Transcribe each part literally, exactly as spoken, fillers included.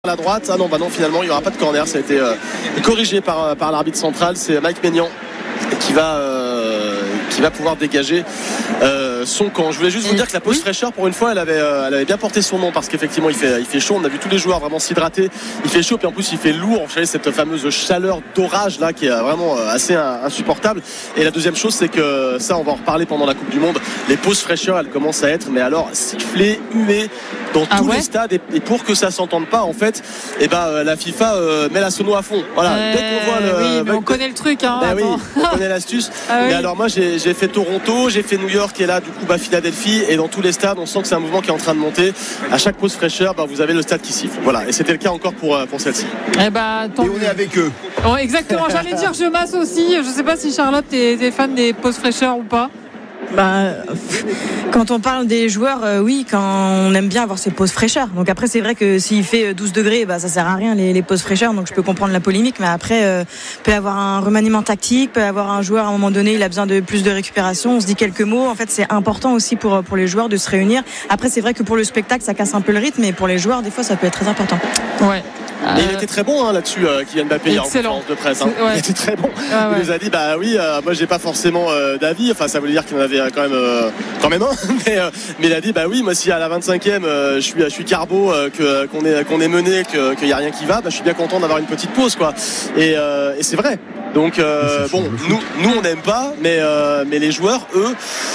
À la droite, ah non, bah non, finalement il n'y aura pas de corner, ça a été euh, corrigé par, par l'arbitre central, c'est Mike Maignan qui va, euh, qui va pouvoir dégager euh, son camp. Je voulais juste vous dire que la pause oui. fraîcheur, pour une fois, elle avait, euh, elle avait bien porté son nom parce qu'effectivement il fait, il fait chaud, on a vu tous les joueurs vraiment s'hydrater, il fait chaud, puis en plus il fait lourd, vous savez, cette fameuse chaleur d'orage là qui est vraiment assez insupportable. Et la deuxième chose, c'est que ça, on va en reparler pendant la Coupe du Monde, les pauses fraîcheurs, elles commencent à être, mais alors sifflées, huées dans ah tous ouais les stades, et, et pour que ça s'entende pas en fait, et ben euh, la FIFA euh, met la sono à fond. Voilà, euh, dès qu'on voit le, oui, mais on connaît le truc, hein. Ben oui, on connaît l'astuce. Ah mais oui. Alors moi j'ai, j'ai fait Toronto, j'ai fait New York et là du coup bah, Philadelphie, et dans tous les stades on sent que c'est un mouvement qui est en train de monter. À chaque pause fraîcheur, bah, vous avez le stade qui siffle. Voilà, et c'était le cas encore pour pour celle-ci. Et, bah, et on est avec eux. Oh, exactement. J'allais dire je masse aussi. Je sais pas si Charlotte est, est fan des pauses fraîcheurs ou pas. Bah, quand on parle des joueurs, euh, oui, quand on aime bien avoir ces pauses fraîcheurs. Donc après, c'est vrai que s'il fait douze degrés, bah, ça sert à rien les, les pauses fraîcheurs. Donc je peux comprendre la polémique, mais après, euh, peut y avoir un remaniement tactique, peut y avoir un joueur à un moment donné, il a besoin de plus de récupération. On se dit quelques mots. En fait, c'est important aussi pour pour les joueurs de se réunir. Après, c'est vrai que pour le spectacle, ça casse un peu le rythme, mais pour les joueurs, des fois, ça peut être très important. Ouais. Euh... Et il était très bon hein, là-dessus, euh, Kylian Mbappé hier en conférence de presse. Hein. Ouais. Il était très bon. Ah, ouais. Il nous a dit bah oui, euh, moi j'ai pas forcément euh, d'avis. Enfin, ça voulait dire qu'il en avait quand même, euh, quand même un. mais, euh, mais il a dit bah oui, moi si à la vingt-cinquième euh, je suis, je suis carbo, euh, que qu'on est qu'on est mené, que qu'il y a rien qui va, bah je suis bien content d'avoir une petite pause quoi. Et, euh, et c'est vrai. Donc euh, bon, nous nous on n'aime pas, mais euh, mais les joueurs eux,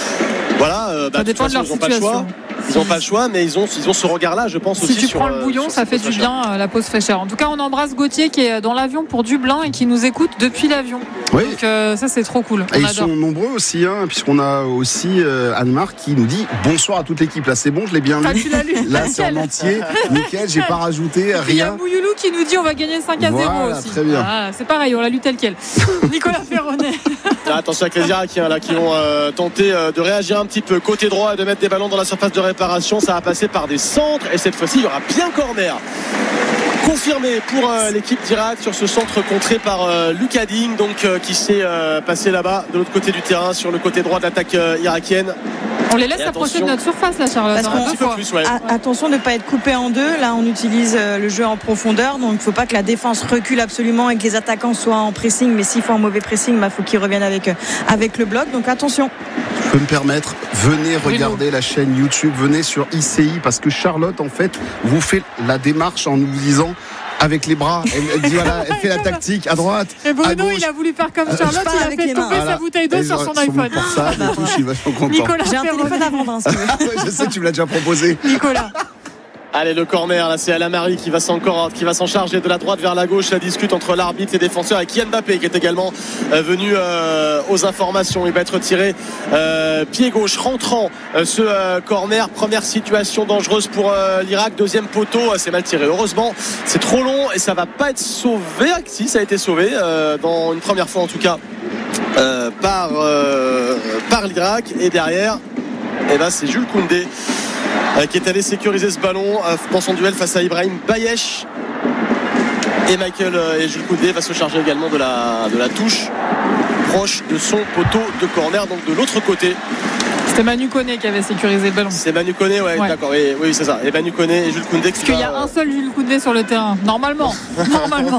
voilà, euh, bah, ça dépend de, de leur ils ont situation. Pas le choix. Ils n'ont pas le choix, mais ils ont, ils ont ce regard-là, je pense si aussi. Si tu sur, prends le bouillon, ça fait du bien, euh, la pause fraîcheur. En tout cas, on embrasse Gauthier qui est dans l'avion pour Dublin et qui nous écoute depuis l'avion. Oui. Donc euh, ça, c'est trop cool. Et ils sont nombreux aussi, hein, puisqu'on a aussi euh, Anne-Marc qui nous dit bonsoir à toute l'équipe. Là, c'est bon, je l'ai bien lu. Ah, tu l'as lu. Là, c'est en entier. Nickel, j'ai pas rajouté rien. Il y a Mouyoulou qui nous dit on va gagner cinq à zéro voilà, aussi. Très bien. Ah, c'est pareil, on l'a lu tel quel. Nicolas Ferronnet. Attention avec les Irakiens hein, là, qui vont euh, tenter euh, de réagir un petit peu côté droit et de mettre des ballons dans la surface de réparation. Ça va passer par des centres et cette fois-ci il y aura bien corner confirmé pour euh, l'équipe d'Irak sur ce centre contré par euh, Lucas Digne donc euh, qui s'est euh, passé là-bas de l'autre côté du terrain sur le côté droit de l'attaque euh, irakienne. On les laisse approcher de notre surface là, Charlotte. Parce hein, un petit peu plus, ouais. a- attention de ne pas être coupé en deux. Là on utilise euh, le jeu en profondeur, donc il ne faut pas que la défense recule absolument et que les attaquants soient en pressing, mais s'ils font un mauvais pressing, il bah, faut qu'ils reviennent avec, euh, avec le bloc, donc attention. Je peux me permettre, venez regarder la chaîne YouTube, venez sur I C I, parce que Charlotte en fait vous fait la démarche en nous disant avec les bras, elle, elle dit voilà, elle fait la tactique à droite. Et Bruno, à gauche. il a voulu faire comme Charlotte, il a fait tomber voilà. sa bouteille d'eau et sur son iPhone. Pour ça, du coup, je suis vachement content. Nicolas, j'ai un téléphone à vendre, hein, si tu veux. Ouais, je sais, tu me l'as déjà proposé. Nicolas. Allez, le corner, là c'est Alamari qui va s'en, qui va s'en charger de la droite vers la gauche. La discute entre l'arbitre et les défenseurs et Kylian Mbappé qui est également euh, venu euh, aux informations. Il va être tiré euh, pied gauche rentrant euh, ce euh, corner. Première situation dangereuse pour euh, l'Irak. Deuxième poteau, euh, c'est mal tiré. Heureusement, c'est trop long et ça va pas être sauvé. Si, ça a été sauvé euh, dans une première fois en tout cas euh, par, euh, par l'Irak. Et derrière, eh ben, c'est Jules Koundé qui est allé sécuriser ce ballon dans son duel face à Ibrahim Bayesh. Et Michael et Jules Koundé va se charger également de la, de la touche proche de son poteau de corner, donc de l'autre côté. C'était Manu Koné qui avait sécurisé le ballon. C'est Manu Koné, ouais, ouais. D'accord, oui, oui, c'est ça. Et Manu Koné et Jules Koundé. Parce qu'il va... y a un seul Jules Koundé sur le terrain, normalement. Normalement.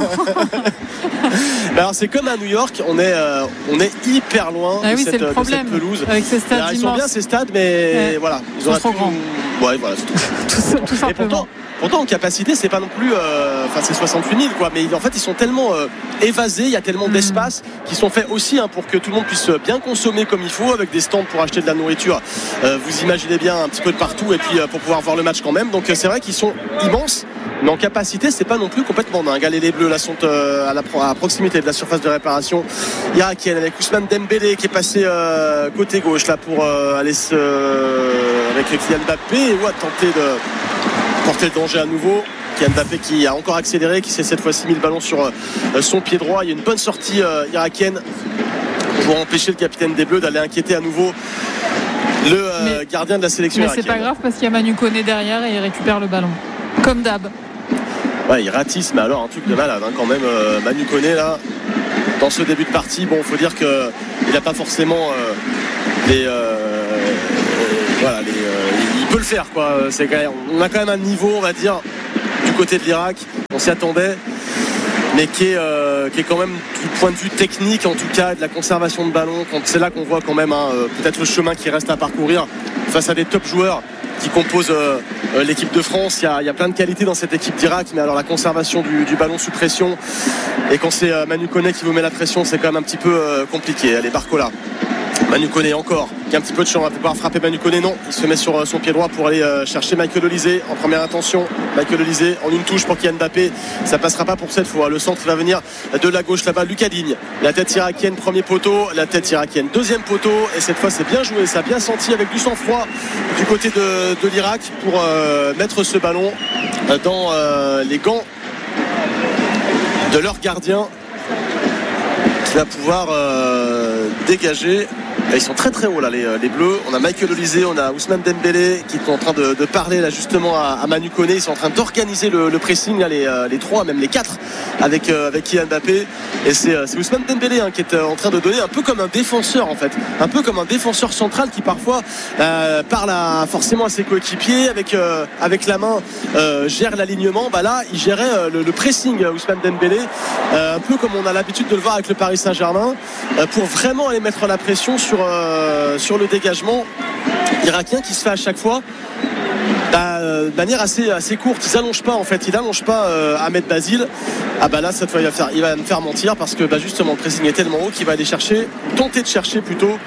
Alors c'est comme à New York, on est, euh, on est hyper loin ah de, oui, cette, le problème, de cette pelouse. Avec ces stades alors, ils sont bien ces stades, mais ouais. voilà, ils, ils sont trop grands. Ouais, voilà, c'est tout. tout, tout simplement. Et pourtant, pourtant en capacité, c'est pas non plus, enfin euh, c'est soixante-huit mille quoi, mais en fait ils sont tellement euh, évasés, il y a tellement mmh. d'espace qui sont faits aussi hein, pour que tout le monde puisse bien consommer comme il faut, avec des stands pour acheter de la nourriture. Euh, vous imaginez bien un petit peu de partout et puis euh, pour pouvoir voir le match quand même. Donc euh, c'est vrai qu'ils sont immenses. Mais en capacité, c'est pas non plus complètement dingue. Allez, les Bleus là sont euh, à, la, à proximité de la surface de réparation irakienne avec Ousmane Dembélé qui est passé euh, côté gauche là pour euh, aller se, euh, avec Kylian Mbappé ou à tenter de porter le danger à nouveau. Kylian Mbappé qui a encore accéléré, qui s'est cette fois-ci mis le ballon sur euh, son pied droit. Il y a une bonne sortie euh, irakienne pour empêcher le capitaine des Bleus d'aller inquiéter à nouveau le euh, mais, gardien de la sélection mais irakienne. Mais c'est pas grave parce qu'il y a Manu Koné derrière et il récupère le ballon comme d'hab. Ouais, il ratisse, mais alors un truc de malade hein, quand même. euh, Manu Koné là dans ce début de partie, bon, faut dire que il n'a pas forcément euh, les, euh, euh, voilà, les, euh, il peut le faire quoi. C'est quand même, on a quand même un niveau, on va dire, du côté de l'Irak. On s'y attendait, mais qui est, euh, qui est quand même du point de vue technique, en tout cas de la conservation de ballon. C'est là qu'on voit quand même hein, peut-être le chemin qui reste à parcourir face à des top joueurs qui composent euh, l'équipe de France. Il y, a, il y a plein de qualités dans cette équipe d'Irak, mais alors la conservation du, du ballon sous pression, et quand c'est euh, Manu Koné qui vous met la pression, c'est quand même un petit peu euh, compliqué. Allez, Barcola, Manu Koné encore, qui a un petit peu de champ, on va pouvoir frapper Manu Koné, non, il se met sur euh, son pied droit pour aller euh, chercher Michael Olysée en première intention. Michael Olysée en une touche pour Kylian Mbappé, ça passera pas pour cette fois. Le centre il va venir de la gauche là-bas, Lucas Digne, la tête irakienne, premier poteau, la tête irakienne, deuxième poteau, et cette fois c'est bien joué, ça a bien senti avec du sang-froid du côté de, de l'Irak pour euh, mettre ce ballon dans euh, les gants de leur gardien qui va pouvoir euh, dégager. Ils sont très très hauts là les, les Bleus. On a Michael Olysée, on a Ousmane Dembélé qui est en train de, de parler là justement à, à Manu Koné. Ils sont en train d'organiser le, le pressing là, les, les trois, même les quatre avec, euh, avec Kylian Mbappé. Et c'est, c'est Ousmane Dembélé hein, qui est en train de donner un peu comme un défenseur en fait, un peu comme un défenseur central qui parfois euh, parle à, forcément à ses coéquipiers avec, euh, avec la main euh, gère l'alignement. Bah là il gérait euh, le, le pressing Ousmane Dembélé euh, un peu comme on a l'habitude de le voir avec le Paris Saint-Germain euh, pour vraiment aller mettre la pression sur Euh, sur le dégagement irakien qui se fait à chaque fois bah, de manière assez, assez courte. Ils n'allongent pas en fait, ils n'allongent pas euh, Ahmed Basile. Ah bah là cette fois il va, faire, il va me faire mentir parce que bah, justement le pressing est tellement haut qu'il va aller chercher, tenter de chercher plutôt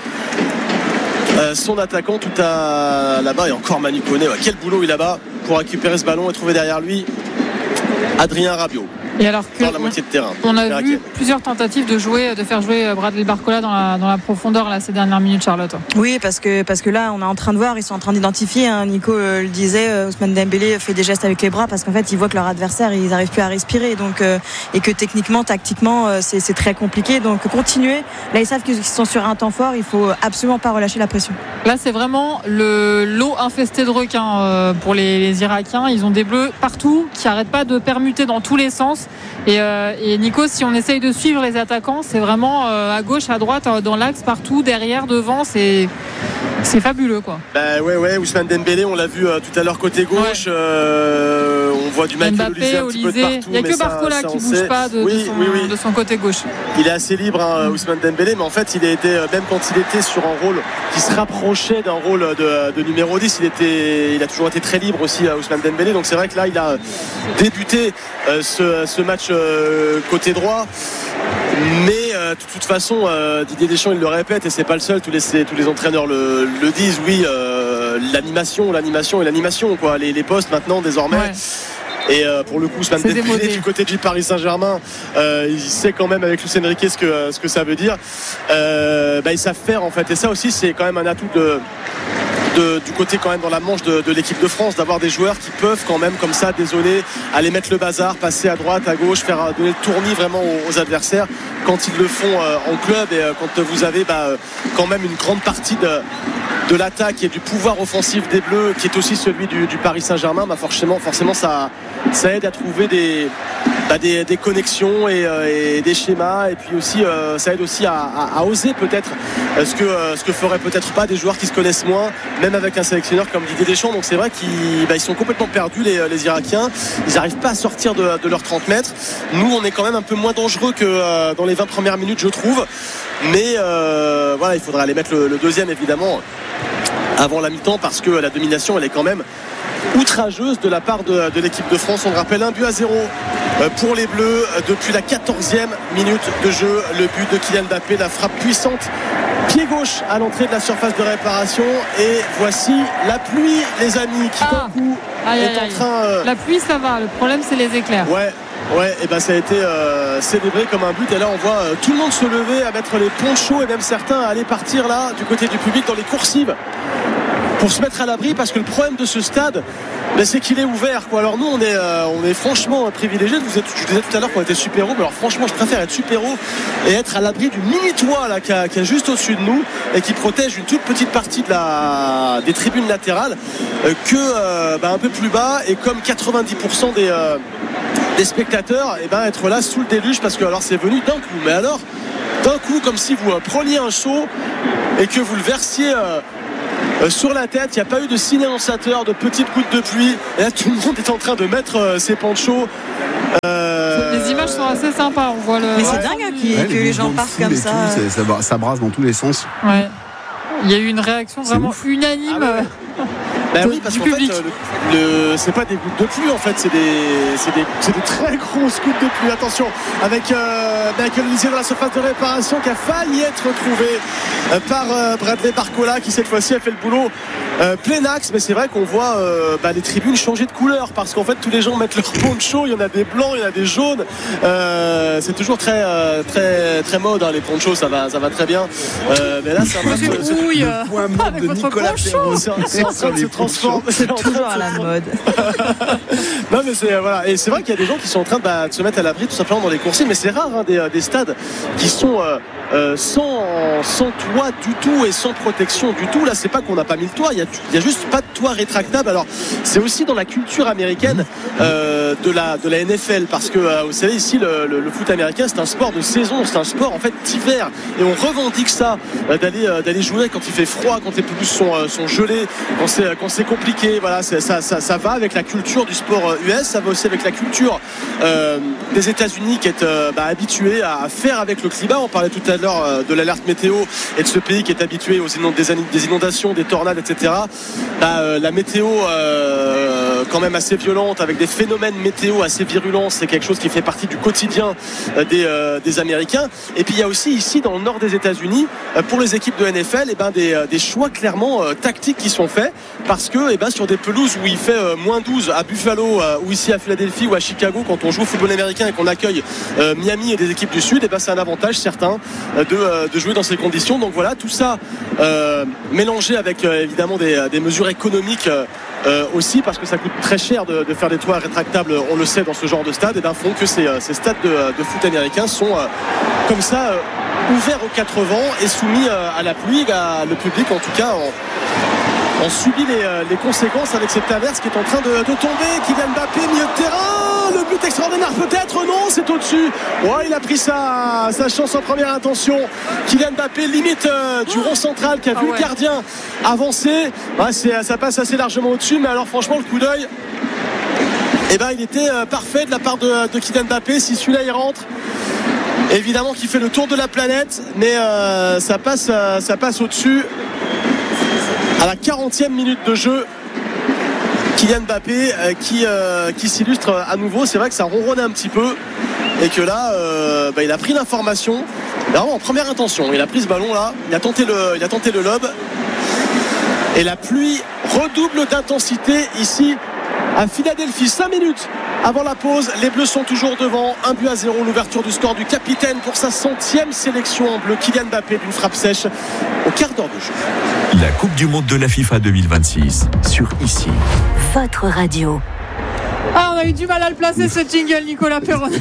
euh, son attaquant tout à là-bas. Et encore Manu Koné, ouais, quel boulot il a là-bas pour récupérer ce ballon et trouver derrière lui Adrien Rabiot. Et alors que dans la moitié de terrain. On a vu plusieurs tentatives de jouer, de faire jouer Bradley Barcola dans la, dans la profondeur là, ces dernières minutes, Charlotte. Oui, parce que, parce que là, on est en train de voir, ils sont en train d'identifier. Hein, Nico euh, le disait, euh, Ousmane Dembélé fait des gestes avec les bras parce qu'en fait, ils voient que leur adversaire, ils n'arrivent plus à respirer. Donc, euh, et que techniquement, tactiquement, euh, c'est, c'est très compliqué. Donc, continuer. Là, ils savent qu'ils sont sur un temps fort. Il faut absolument pas relâcher la pression. Là, c'est vraiment le lot infesté de requins euh, pour les, les Irakiens. Ils ont des bleus partout qui n'arrêtent pas de permuter dans tous les sens. Et, euh, et Nico, si on essaye de suivre les attaquants, c'est vraiment euh, à gauche, à droite, dans l'axe, partout, derrière, devant, c'est, c'est fabuleux quoi. Bah ouais ouais, Ousmane Dembélé, on l'a vu euh, tout à l'heure côté gauche, ouais. euh, on voit du Michael Olysée un petit peu de partout. Il n'y a que Barcola qui ne bouge pas de, oui, de, son, oui, oui. de son côté gauche. Il est assez libre hein, Ousmane Dembélé, mais en fait il a été, même quand il était sur un rôle qui se rapprochait d'un rôle de, de numéro dix, il, était, il a toujours été très libre aussi Ousmane Dembélé, donc c'est vrai que là il a débuté euh, ce, ce match euh, côté droit. Mais euh, de toute façon euh, Didier Deschamps il le répète et c'est pas le seul, tous les, tous les entraîneurs le, le disent, oui euh, l'animation l'animation et l'animation quoi, les, les postes maintenant désormais ouais. Et euh, pour le coup Ousmane Dembélé du côté du Paris Saint-Germain euh, il sait quand même avec Luis Enrique ce que, ce que ça veut dire euh, bah, ils savent faire en fait, et ça aussi c'est quand même un atout de De, du côté quand même dans la manche de, de l'équipe de France, d'avoir des joueurs qui peuvent quand même comme ça dézonner, aller mettre le bazar, passer à droite, à gauche, faire donner le tournis vraiment aux, aux adversaires quand ils le font euh, en club, et euh, quand vous avez bah, quand même une grande partie de, de l'attaque et du pouvoir offensif des Bleus qui est aussi celui du, du Paris Saint-Germain, bah forcément, forcément ça, ça aide à trouver des, bah des, des connexions et, euh, et des schémas, et puis aussi euh, ça aide aussi à, à, à oser peut-être euh, ce que euh, ce que feraient peut-être pas des joueurs qui se connaissent moins, même avec un sélectionneur comme Didier Deschamps. Donc c'est vrai qu'ils bah, ils sont complètement perdus les, les Irakiens, ils n'arrivent pas à sortir de, de leurs trente mètres. Nous on est quand même un peu moins dangereux que euh, dans les vingt premières minutes je trouve, mais euh, voilà, il faudra aller mettre le, le deuxième évidemment avant la mi-temps, parce que la domination elle est quand même outrageuse de la part de, de l'équipe de France. On le rappelle, un but à zéro pour les Bleus depuis la quatorzième minute de jeu. Le but de Kylian Mbappé, la frappe puissante pied gauche à l'entrée de la surface de réparation. Et voici la pluie les amis qui ah, d'un coup aïe, est aïe, en train euh... la pluie ça va, le problème c'est les éclairs. Ouais Ouais, et ben ça a été euh, célébré comme un but. Et là on voit euh, tout le monde se lever, à mettre les ponchos, et même certains à aller partir là du côté du public dans les coursives pour se mettre à l'abri, parce que le problème de ce stade, ben, c'est qu'il est ouvert quoi. Alors nous on est, euh, on est franchement privilégiés. Vous êtes, je disais tout à l'heure qu'on était super-héros, mais alors franchement je préfère être super-héros et être à l'abri du mini-toit là qui est juste au-dessus de nous et qui protège une toute petite partie de la, des tribunes latérales euh, que euh, ben, un peu plus bas, et comme quatre-vingt-dix pour cent des, euh, des spectateurs, et ben être là sous le déluge, parce que alors c'est venu d'un coup, mais alors d'un coup comme si vous euh, preniez un seau et que vous le versiez euh, euh, sur la tête. Il n'y a pas eu de signe annonçateur, de petites gouttes de pluie. Et là, tout le monde est en train de mettre euh, ses ponchos. Euh... Les images sont assez sympas. On voit le... Mais c'est ouais. dingue hein, qui, ouais, que les, les gens partent comme ça. Tout, ça. Ça brasse dans tous les sens. Ouais. Il y a eu une réaction c'est vraiment ouf. unanime. Ah ouais. Bah oui, parce qu'en fait, le, le, c'est pas des gouttes de pluie, en fait, c'est des, c'est des, c'est des très grosses gouttes de pluie. Attention, avec euh, Michael Olivier dans la surface de réparation qui a failli être retrouvé euh, par euh, Bradley Barcola, qui cette fois-ci a fait le boulot euh, plein axe. Mais c'est vrai qu'on voit euh, bah, les tribunes changer de couleur parce qu'en fait, tous les gens mettent leur poncho. Il y en a des blancs, il y en a des jaunes. Euh, c'est toujours très, euh, très, très mode, hein, les ponchos, ça va, ça va très bien. Euh, mais là, c'est un peu le point mode de Nicolas Perronnet. C'est en train de se transformer. C'est toujours à la mode. Non mais c'est voilà, et c'est vrai qu'il y a des gens qui sont en train bah, de se mettre à l'abri tout simplement dans les coursiers, mais c'est rare hein, des, des stades qui sont euh, euh, sans, sans toit du tout et sans protection du tout. Là c'est pas qu'on n'a pas mis le toit, il y a, il y a juste pas de toit rétractable. Alors c'est aussi dans la culture américaine euh, de la de la N F L parce que euh, vous savez ici le, le, le foot américain c'est un sport de saison, c'est un sport en fait d'hiver et on revendique ça euh, d'aller euh, d'aller jouer quand il fait froid, quand les pelouses sont euh, sont gelées, quand c'est quand c'est compliqué. Voilà, c'est, ça, ça, ça va avec la culture du sport U S, ça va aussi avec la culture euh, des États-Unis qui est euh, bah, habitué à faire avec le climat. On parlait tout à l'heure euh, de l'alerte météo et de ce pays qui est habitué aux inond- des inondations, des tornades, et cetera. Bah, euh, la météo euh, quand même assez violente avec des phénomènes météo assez virulents, c'est quelque chose qui fait partie du quotidien euh, des, euh, des Américains. Et puis il y a aussi ici dans le nord des États-Unis euh, pour les équipes de N F L et ben, des, des choix clairement euh, tactiques qui sont faits parce que et ben, sur des pelouses où il fait euh, moins douze à Buffalo euh, ou ici à Philadelphie ou à Chicago quand on joue au football américain et qu'on accueille euh, Miami et des équipes du Sud, et ben, c'est un avantage certain euh, de, euh, de jouer dans ces conditions. Donc voilà, tout ça euh, mélangé avec euh, évidemment des, des mesures économiques euh, euh, aussi parce que ça coûte très cher de, de faire des toits rétractables, on le sait dans ce genre de stade, et ben, font que ces, ces stades de, de foot américains sont euh, comme ça euh, ouverts aux quatre vents et soumis euh, à la pluie. À, le public en tout cas en on subit les, les conséquences avec cette averse qui est en train de, de tomber. Kylian Mbappé, milieu de terrain, le but extraordinaire peut-être, non, c'est au-dessus. Ouais, il a pris sa, sa chance en première intention. Kylian Mbappé, limite euh, du rond central qui a vu ah ouais. le gardien avancer. Ouais, c'est, ça passe assez largement au-dessus, mais alors franchement le coup d'œil, eh ben, il était euh, parfait de la part de, de Kylian Mbappé. Si celui-là il rentre, évidemment qu'il fait le tour de la planète, mais euh, ça passe, euh, ça passe au-dessus. À la quarantième minute de jeu, Kylian Mbappé euh, qui, euh, qui s'illustre à nouveau. C'est vrai que ça ronronnait un petit peu et que là euh, bah, il a pris l'information vraiment en première intention. Il a pris ce ballon là, il a tenté le, il a tenté le lob et la pluie redouble d'intensité ici à Philadelphie. Cinq minutes avant la pause, les Bleus sont toujours devant, un but à zéro, l'ouverture du score du capitaine pour sa centième sélection en bleu, Kylian Mbappé, d'une frappe sèche au quart d'heure de jeu. La Coupe du Monde de la FIFA deux mille vingt-six sur ici. Votre radio. Ah, on a eu du mal à le placer ce jingle, Nicolas Perronnet.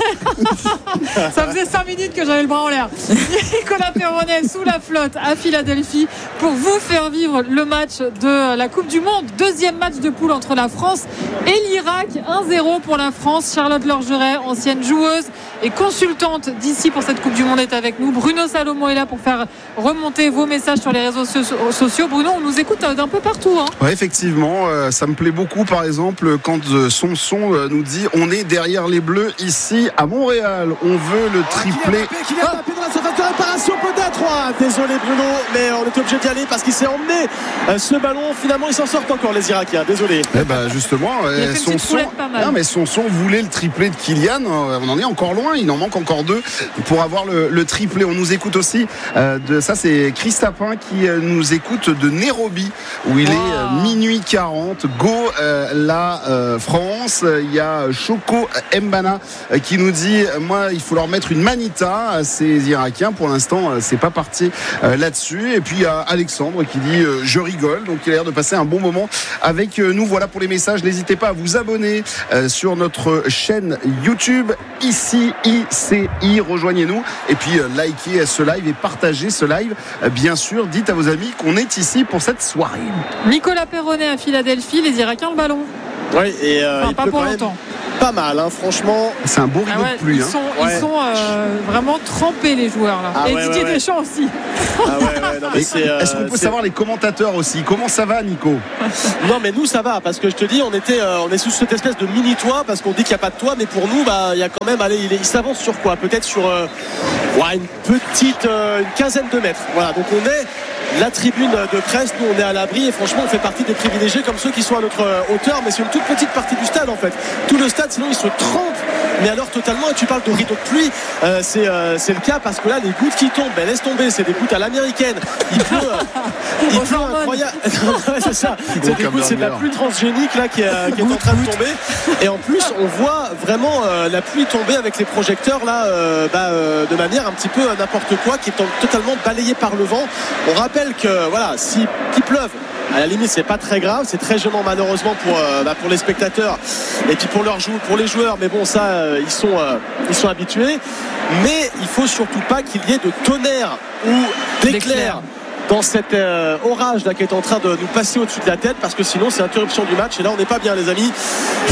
Ça faisait cinq minutes que j'avais le bras en l'air. Nicolas Perronnet sous la flotte à Philadelphie pour vous faire vivre le match de la Coupe du Monde. Deuxième match de poule entre la France et l'Irak. un zéro pour la France. Charlotte Lorgeret, ancienne joueuse et consultante d'ici pour cette Coupe du Monde, est avec nous. Bruno Salomon est là pour faire remonter vos messages sur les réseaux sociaux. Bruno, on nous écoute d'un peu partout. Hein. Ouais, effectivement, euh, ça me plaît beaucoup. Par exemple, quand euh, son son nous dit on est derrière les Bleus ici à Montréal, on veut le triplé. Oh, Kylian Mbappé dans la surface de réparation peut-être. Oh, désolé Bruno, mais on était obligé d'y aller parce qu'il s'est emmené euh, ce ballon. Finalement ils s'en sortent encore les Irakiens, désolé. Eh ben justement euh, son son non, mais son son voulait le triplé de Kylian. On en est encore loin, il en manque encore deux pour avoir le, le triplé. On nous écoute aussi euh, de ça, c'est Chris Tapin qui euh, nous écoute de Nairobi où il wow. est euh, minuit quarante. Go euh, la euh, France. Il y a Choco Mbana qui nous dit moi il faut leur mettre une manita à ces Irakiens. Pour l'instant c'est pas parti là-dessus. Et puis il y a Alexandre qui dit je rigole, donc il a l'air de passer un bon moment avec nous. Voilà pour les messages, n'hésitez pas à vous abonner sur notre chaîne YouTube ici I C I, rejoignez-nous et puis likez ce live et partagez ce live bien sûr. Dites à vos amis qu'on est ici pour cette soirée. Nicolas Perronnet à Philadelphie, les Irakiens le ballon. Oui, et euh, enfin, il pas pleut pour quand longtemps. Même, pas mal, hein, franchement. C'est un beau rideau ah ouais, de pluie. Ils hein. sont, ouais. ils sont euh, vraiment trempés, les joueurs là. Ah et ouais, Didier ouais, ouais. Deschamps aussi. Ah ouais, ouais, non, mais c'est, euh, Est-ce qu'on peut c'est... savoir les commentateurs aussi? Comment ça va, Nico? Non, mais nous ça va, parce que je te dis, on était, euh, on est sous cette espèce de mini toit, parce qu'on dit qu'il n'y a pas de toit, mais pour nous, bah, il y a quand même, allez, il, est, il s'avance sur quoi? Peut-être sur euh, ouais, une petite, euh, une quinzaine de mètres. Voilà, donc on est la tribune de presse, nous on est à l'abri et franchement on fait partie des privilégiés comme ceux qui sont à notre hauteur, mais c'est une toute petite partie du stade en fait. Tout le stade sinon il se trempe, mais alors totalement. Et tu parles de rideau de pluie, euh, c'est, euh, c'est le cas parce que là les gouttes qui tombent, ben, laisse tomber, c'est des gouttes à l'américaine. Il pleut, euh, il pleut incroyable. Ouais, c'est ça, c'est, des gouttes, c'est de la pluie transgénique là qui est, qui est en train de tomber. Et en plus on voit vraiment euh, la pluie tomber avec les projecteurs là euh, bah, euh, de manière un petit peu euh, n'importe quoi, qui est totalement balayé par le vent. On rappelle que voilà, si il pleuve, à la limite c'est pas très grave, c'est très gênant malheureusement pour, euh, bah, pour les spectateurs et puis pour leurs jou- pour les joueurs, mais bon ça euh, ils sont euh, ils sont habitués. Mais il faut surtout pas qu'il y ait de tonnerre ou d'éclair dans cet euh, orage là qui est en train de nous passer au-dessus de la tête, parce que sinon c'est interruption du match et là on n'est pas bien les amis.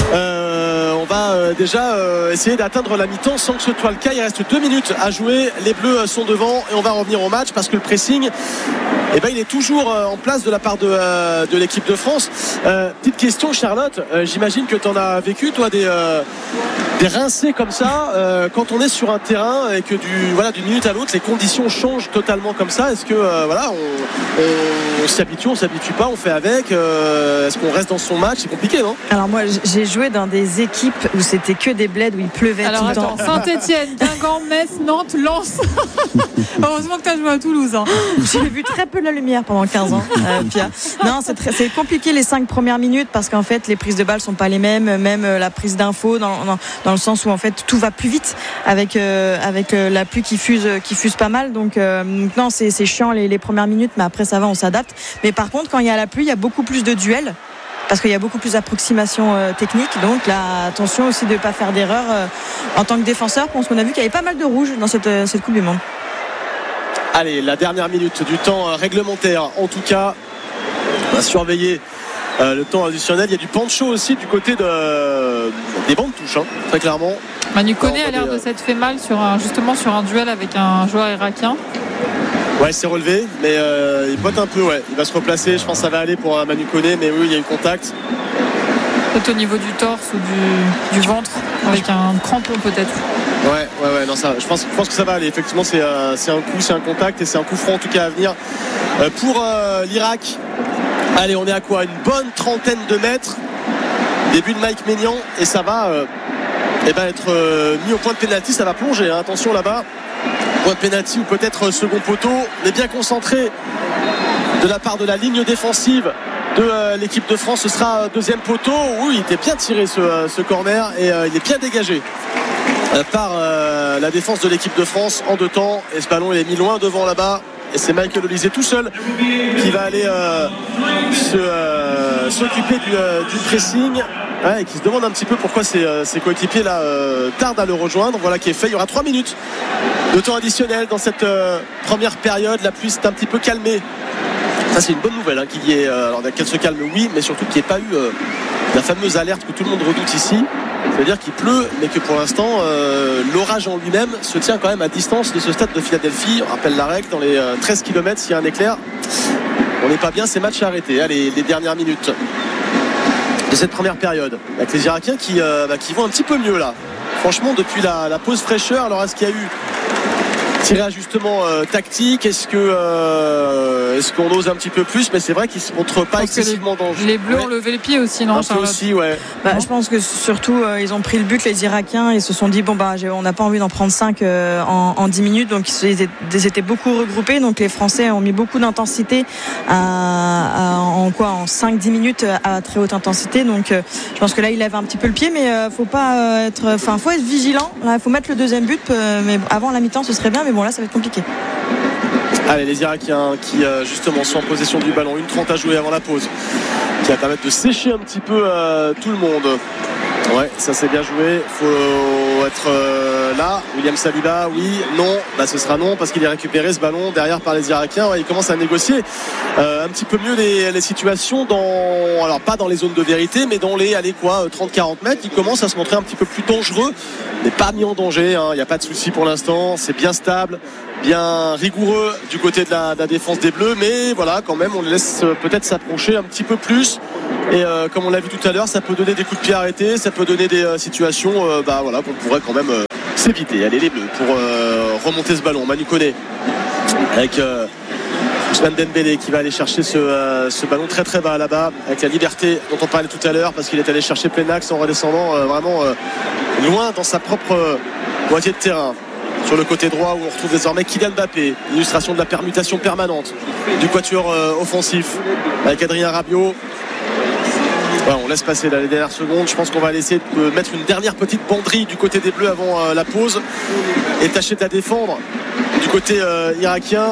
Euh, on va euh, déjà euh, essayer d'atteindre la mi-temps sans que ce soit le cas. Il reste deux minutes à jouer, les Bleus sont devant et on va revenir au match parce que le pressing, eh ben, il est toujours euh, en place de la part de, euh, de l'équipe de France. Euh, petite question Charlotte, euh, j'imagine que tu en as vécu toi des, euh, des rincés comme ça euh, quand on est sur un terrain et que du, voilà, d'une minute à l'autre les conditions changent totalement comme ça. Est-ce que euh, voilà, on, on, on s'habitue, on s'habitue pas, on fait avec, euh, est-ce qu'on reste dans son match? C'est compliqué, non? Alors moi j'ai joué dans des équipes où c'était que des bleds, où il pleuvait Alors tout le attends, temps. Saint-Etienne, Guingamp, Metz, Nantes, Lens. Heureusement que tu as joué à Toulouse. Hein. J'ai vu très peu de la lumière pendant quinze ans, euh, Pierre. Non, c'est, très, c'est compliqué les cinq premières minutes parce qu'en fait les prises de balles sont pas les mêmes, même la prise d'infos dans, dans, dans le sens où en fait tout va plus vite avec euh, avec euh, la pluie qui fuse qui fuse pas mal. Donc euh, non, c'est, c'est chiant les, les premières minutes, mais après ça va, on s'adapte. Mais par contre, quand il y a la pluie, il y a beaucoup plus de duels. Parce qu'il y a beaucoup plus d'approximations euh, techniques. Donc là, attention aussi de ne pas faire d'erreur euh, en tant que défenseur. Parce qu'on a vu qu'il y avait pas mal de rouges dans cette, euh, cette Coupe du Monde. Allez, la dernière minute du temps euh, réglementaire. En tout cas, on va surveiller euh, le temps additionnel. Il y a du pancho aussi du côté de, euh, des bancs de touche, hein, très clairement. Manu Koné Non, a l'air des, de s'être fait mal sur un, justement sur un duel avec un joueur irakien. Ouais, il s'est relevé, mais euh, il botte un peu, ouais. Il va se replacer, je pense que ça va aller pour Manu Koné, mais oui, il y a eu contact. Peut-être au niveau du torse ou du, du ventre, avec un crampon peut-être. Ouais, ouais, ouais, non, ça, je pense, je pense que ça va aller. Effectivement, c'est, euh, c'est un coup, c'est un contact et c'est un coup franc en tout cas à venir euh, pour euh, l'Irak. Allez, on est à quoi? Une bonne trentaine de mètres. Début de Mike Maignan et ça va euh, eh ben, être euh, mis au point de pénalty. Ça va plonger, hein. Attention là-bas. Point de pénalty ou peut-être second poteau. On est bien concentré de la part de la ligne défensive de euh, l'équipe de France. Ce sera deuxième poteau. Oui, il était bien tiré ce, euh, ce corner et euh, il est bien dégagé euh, par euh, la défense de l'équipe de France en deux temps. Et ce ballon il est mis loin devant là-bas. Et c'est Michael Olise tout seul qui va aller euh, se, euh, s'occuper du, euh, du pressing. Ouais, et qui se demande un petit peu pourquoi ses, euh, ses coéquipiers là euh, tardent à le rejoindre. Voilà qui est fait. Il y aura trois minutes de temps additionnel dans cette euh, première période. La pluie s'est un petit peu calmée. Ça c'est une bonne nouvelle, hein, qu'il y ait, euh, alors qu'elle se calme, oui, mais surtout qu'il n'y ait pas eu euh, la fameuse alerte que tout le monde redoute ici. C'est-à-dire qu'il pleut, mais que pour l'instant euh, l'orage en lui-même se tient quand même à distance de ce stade de Philadelphie. On rappelle la règle, dans les euh, treize kilomètres, s'il y a un éclair, on n'est pas bien, c'est match à arrêter. Allez, les dernières minutes de cette première période avec les Irakiens qui, euh, bah, qui vont un petit peu mieux là, franchement, depuis la, la pause fraîcheur. Alors est-ce qu'il y a eu tiré ajustement euh, tactique, est-ce que euh, est-ce qu'on ose un petit peu plus? Mais c'est vrai qu'ils ne se montrent pas excessivement dangereux. Les Bleus ouais. ont levé le pied aussi, non? Un peu aussi, ouais. Bah, je pense que surtout euh, ils ont pris le but, les Irakiens, et se sont dit bon bah on n'a pas envie d'en prendre cinq euh, en, en dix minutes, donc ils étaient, ils étaient beaucoup regroupés, donc les Français ont mis beaucoup d'intensité à, à, en quoi en cinq dix minutes à très haute intensité, donc euh, je pense que là il lève un petit peu le pied, mais euh, faut pas euh, être enfin faut être vigilant. Là, faut mettre le deuxième but, euh, mais avant la mi-temps ce serait bien, mais bon là ça va être compliqué. Allez, les Irakiens qui euh, justement sont en possession du ballon, une trente à jouer avant la pause, qui va permettre de sécher un petit peu euh, tout le monde. Ouais, ça c'est bien joué. Faut être euh, là. William Saliba, oui, non, bah, ce sera non parce qu'il est récupéré ce ballon derrière par les Irakiens. Ouais, il commence à négocier euh, un petit peu mieux les, les situations dans, alors pas dans les zones de vérité, mais dans les allez quoi trente à quarante mètres. Il commence à se montrer un petit peu plus dangereux, mais pas mis en danger. Il hein, n'y a pas de souci pour l'instant. C'est bien stable, bien rigoureux du côté de la, de la défense des Bleus, mais voilà, quand même, on les laisse peut-être s'approcher un petit peu plus. Et euh, comme on l'a vu tout à l'heure, ça peut donner des coups de pied arrêtés, ça peut donner des euh, situations euh, bah, voilà, qu'on pourrait quand même euh, s'éviter. Allez les Bleus pour euh, remonter ce ballon. Manu Koné avec euh, Ousmane Dembélé qui va aller chercher ce, euh, ce ballon très très bas là-bas, avec la liberté dont on parlait tout à l'heure, parce qu'il est allé chercher plein axe en redescendant euh, vraiment euh, loin dans sa propre euh, moitié de terrain. Sur le côté droit où on retrouve désormais Kylian Mbappé, illustration de la permutation permanente du quatuor euh, offensif avec Adrien Rabiot. Voilà, on laisse passer là, les dernières secondes. Je pense qu'on va essayer de mettre une dernière petite banderie du côté des Bleus avant euh, la pause et tâcher de la défendre du côté euh, irakien.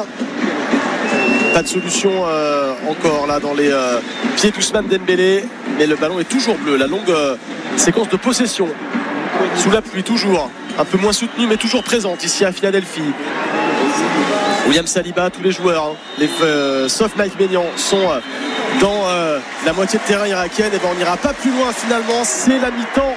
Pas de solution euh, encore là dans les euh, pieds d'Ousmane Dembélé, mais le ballon est toujours bleu. La longue euh, séquence de possession sous la pluie, toujours un peu moins soutenue mais toujours présente ici à Philadelphie. William Saliba, tous les joueurs hein, les, euh, sauf Mike Maignan sont euh, dans euh, la moitié de terrain irakienne. Et ben on n'ira pas plus loin finalement, c'est la mi-temps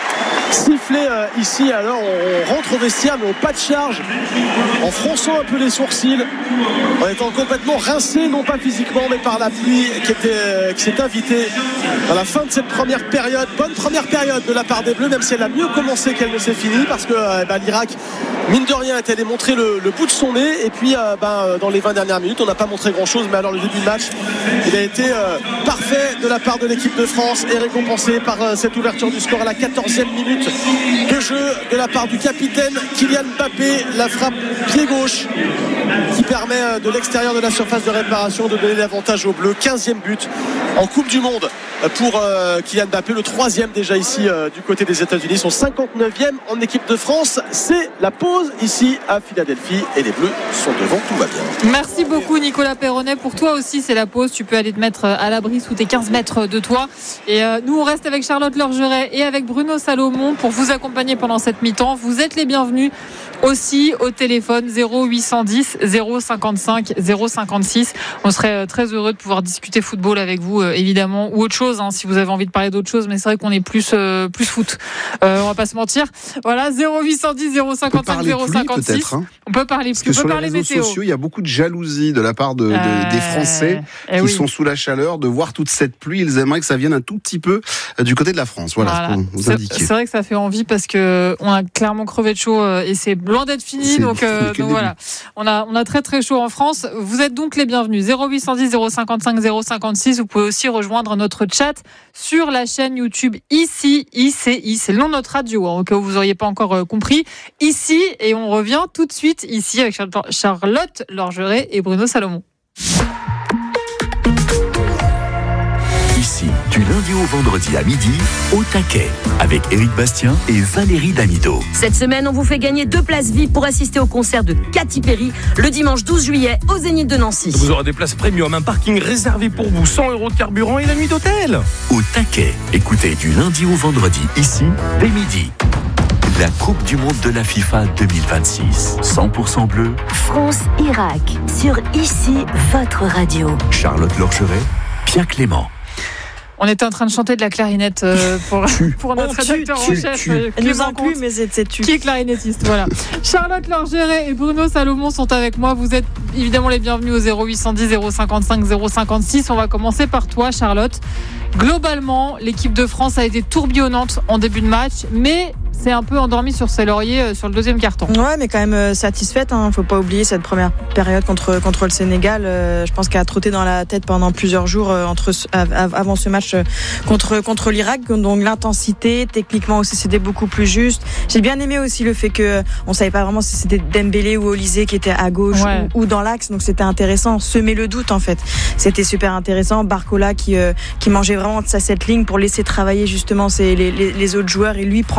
sifflé euh, ici. Alors on, on rentre au vestiaire mais au pas de charge, en fronçant un peu les sourcils, en étant complètement rincé, non pas physiquement mais par la pluie qui, était, euh, qui s'est invitée à la fin de cette première période. Bonne première période de la part des Bleus, même si elle a mieux commencé qu'elle ne s'est finie, parce que euh, bah, l'Irak mine de rien est allé montrer le, le bout de son nez. Et puis euh, bah, dans les vingt dernières minutes on n'a pas montré grand chose, mais alors le début de match il a été euh, parfait de la part de l'équipe de France et récompensé par euh, cette ouverture du score à la quatorzième minute de jeu de la part du capitaine Kylian Mbappé. La frappe pied gauche qui permet de l'extérieur de la surface de réparation de donner l'avantage aux Bleus. quinzième but en Coupe du Monde pour euh, Kylian Mbappé, le troisième déjà ici euh, du côté des États-Unis, son cinquante-neuvième en équipe de France. C'est la pause ici à Philadelphie et les Bleus sont devant, tout va bien. Merci beaucoup Nicolas Perronnet. Pour toi aussi c'est la pause, tu peux aller te mettre à l'abri sous tes quinze mètres de toi. Et euh, nous on reste avec Charlotte Lorgeret et avec Bruno Salomon pour vous accompagner pendant cette mi-temps. Vous êtes les bienvenus aussi au téléphone zéro huit cent dix zéro cinquante-cinq zéro cinquante-six. On serait très heureux de pouvoir discuter football avec vous euh, évidemment, ou autre chose hein, si vous avez envie de parler d'autre chose, mais c'est vrai qu'on est plus euh, plus foot, euh, on va pas se mentir. Voilà, zéro huit cent dix zéro cinquante-cinq zéro cinquante-six. Hein. On peut parler plus, parce que on peut sur parler les réseaux météo. Sociaux, il y a beaucoup de jalousie de la part de, de, euh, des Français eh qui oui. sont sous la chaleur de voir toute cette pluie. Ils aimeraient que ça vienne un tout petit peu du côté de la France. Voilà, voilà. Vous c'est, indiquer. C'est vrai que ça fait envie parce que on a clairement crevé de chaud et c'est loin d'être fini. C'est donc, euh, donc voilà, on a on a très très chaud en France. Vous êtes donc les bienvenus. zéro huit cent dix zéro cinquante-cinq zéro cinquante-six. Vous pouvez aussi rejoindre notre chat sur la chaîne YouTube ici I C I. C'est le nom de notre radio, hein, au cas où vous n'auriez pas encore euh, compris. Ici, et on revient tout de suite ici avec Charlotte Lorgeret et Bruno Salomon. Ici, du lundi au vendredi à midi, au taquet, avec Éric Bastien et Valérie Damido. Cette semaine, on vous fait gagner deux places V I P pour assister au concert de Katy Perry le dimanche douze juillet au Zénith de Nancy. Vous aurez des places premium, un parking réservé pour vous, cent euros de carburant et la nuit d'hôtel. Au taquet, écoutez du lundi au vendredi, ici, dès midi. La Coupe du Monde de la FIFA deux mille vingt-six. cent pour cent bleu. France-Irak. Sur ici, votre radio. Charlotte Lorgeret, Pierre Clément. On était en train de chanter de la clarinette euh, pour, pour notre rédacteur en chef. Elle nous inclut, mais c'est tu. Qui est clarinettiste, voilà. Charlotte Lorgeret et Bruno Salomon sont avec moi. Vous êtes évidemment les bienvenus au zéro huit cent dix zéro cinquante-cinq zéro cinquante-six. On va commencer par toi, Charlotte. Globalement, l'équipe de France a été tourbillonnante en début de match, mais c'est un peu endormi sur ses lauriers sur le deuxième quart-temps. Ouais, mais quand même satisfaite. Hein. Faut pas oublier cette première période contre contre le Sénégal. Euh, je pense qu'elle a trotté dans la tête pendant plusieurs jours euh, entre avant ce match euh, contre contre l'Irak. Donc l'intensité, techniquement aussi, c'était beaucoup plus juste. J'ai bien aimé aussi le fait que on savait pas vraiment si c'était Dembélé ou Olysée qui était à gauche ouais. ou, ou dans l'axe. Donc c'était intéressant. Semer le doute en fait. C'était super intéressant. Barcola qui euh, qui mangeait vraiment de sa cette ligne pour laisser travailler justement ses, les, les les autres joueurs et lui prendre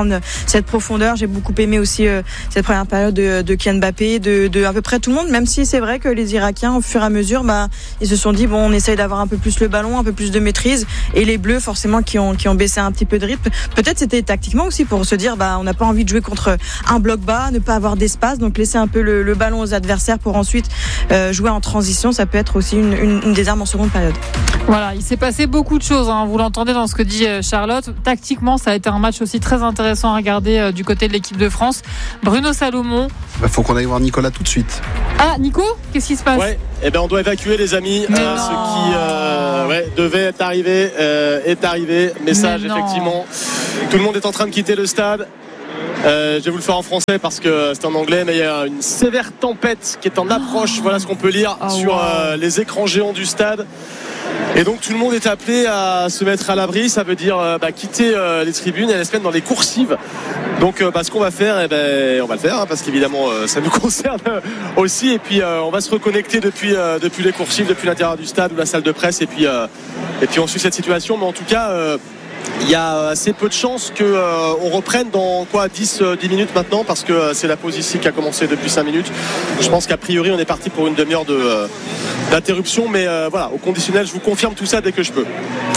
cette profondeur. J'ai beaucoup aimé aussi euh, cette première période de, de Kylian Mbappé, de, de à peu près tout le monde, même si c'est vrai que les Irakiens, au fur et à mesure, bah, ils se sont dit, bon, on essaye d'avoir un peu plus le ballon, un peu plus de maîtrise, et les Bleus, forcément, qui ont, qui ont baissé un petit peu de rythme. Peut-être c'était tactiquement aussi pour se dire, bah, on n'a pas envie de jouer contre un bloc bas, ne pas avoir d'espace, donc laisser un peu le, le ballon aux adversaires pour ensuite euh, jouer en transition. Ça peut être aussi une, une, une des armes en seconde période. Voilà, il s'est passé beaucoup de choses, hein. Vous l'entendez dans ce que dit Charlotte. Tactiquement, ça a été un match aussi très intéressant à regarder euh, du côté de l'équipe de France. Bruno Salomon. Il faut qu'on aille voir Nicolas tout de suite. Ah, Nico, qu'est-ce qui se passe? Ouais, eh ben on doit évacuer les amis. Euh, ce qui euh, ouais, devait être arrivé euh, est arrivé. Message effectivement. Tout le monde est en train de quitter le stade. Euh, je vais vous le faire en français parce que c'est en anglais, mais il y a une sévère tempête qui est en approche. Voilà ce qu'on peut lire oh, sur wow. euh, les écrans géants du stade. Et donc tout le monde est appelé à se mettre à l'abri. Ça veut dire euh, bah, quitter euh, les tribunes et aller se mettre dans les coursives. Donc euh, bah, ce qu'on va faire, eh ben, on va le faire hein, parce qu'évidemment euh, ça nous concerne aussi. Et puis euh, on va se reconnecter depuis, euh, depuis les coursives, depuis l'intérieur du stade ou la salle de presse. Et puis, euh, et puis on suit cette situation. Mais en tout cas... Euh, il y a assez peu de chances qu'on euh, reprenne dans quoi dix minutes maintenant parce que euh, c'est la pause ici qui a commencé depuis cinq minutes. Je pense qu'a priori on est parti pour une demi-heure de, euh, d'interruption, mais euh, voilà, au conditionnel je vous confirme tout ça dès que je peux.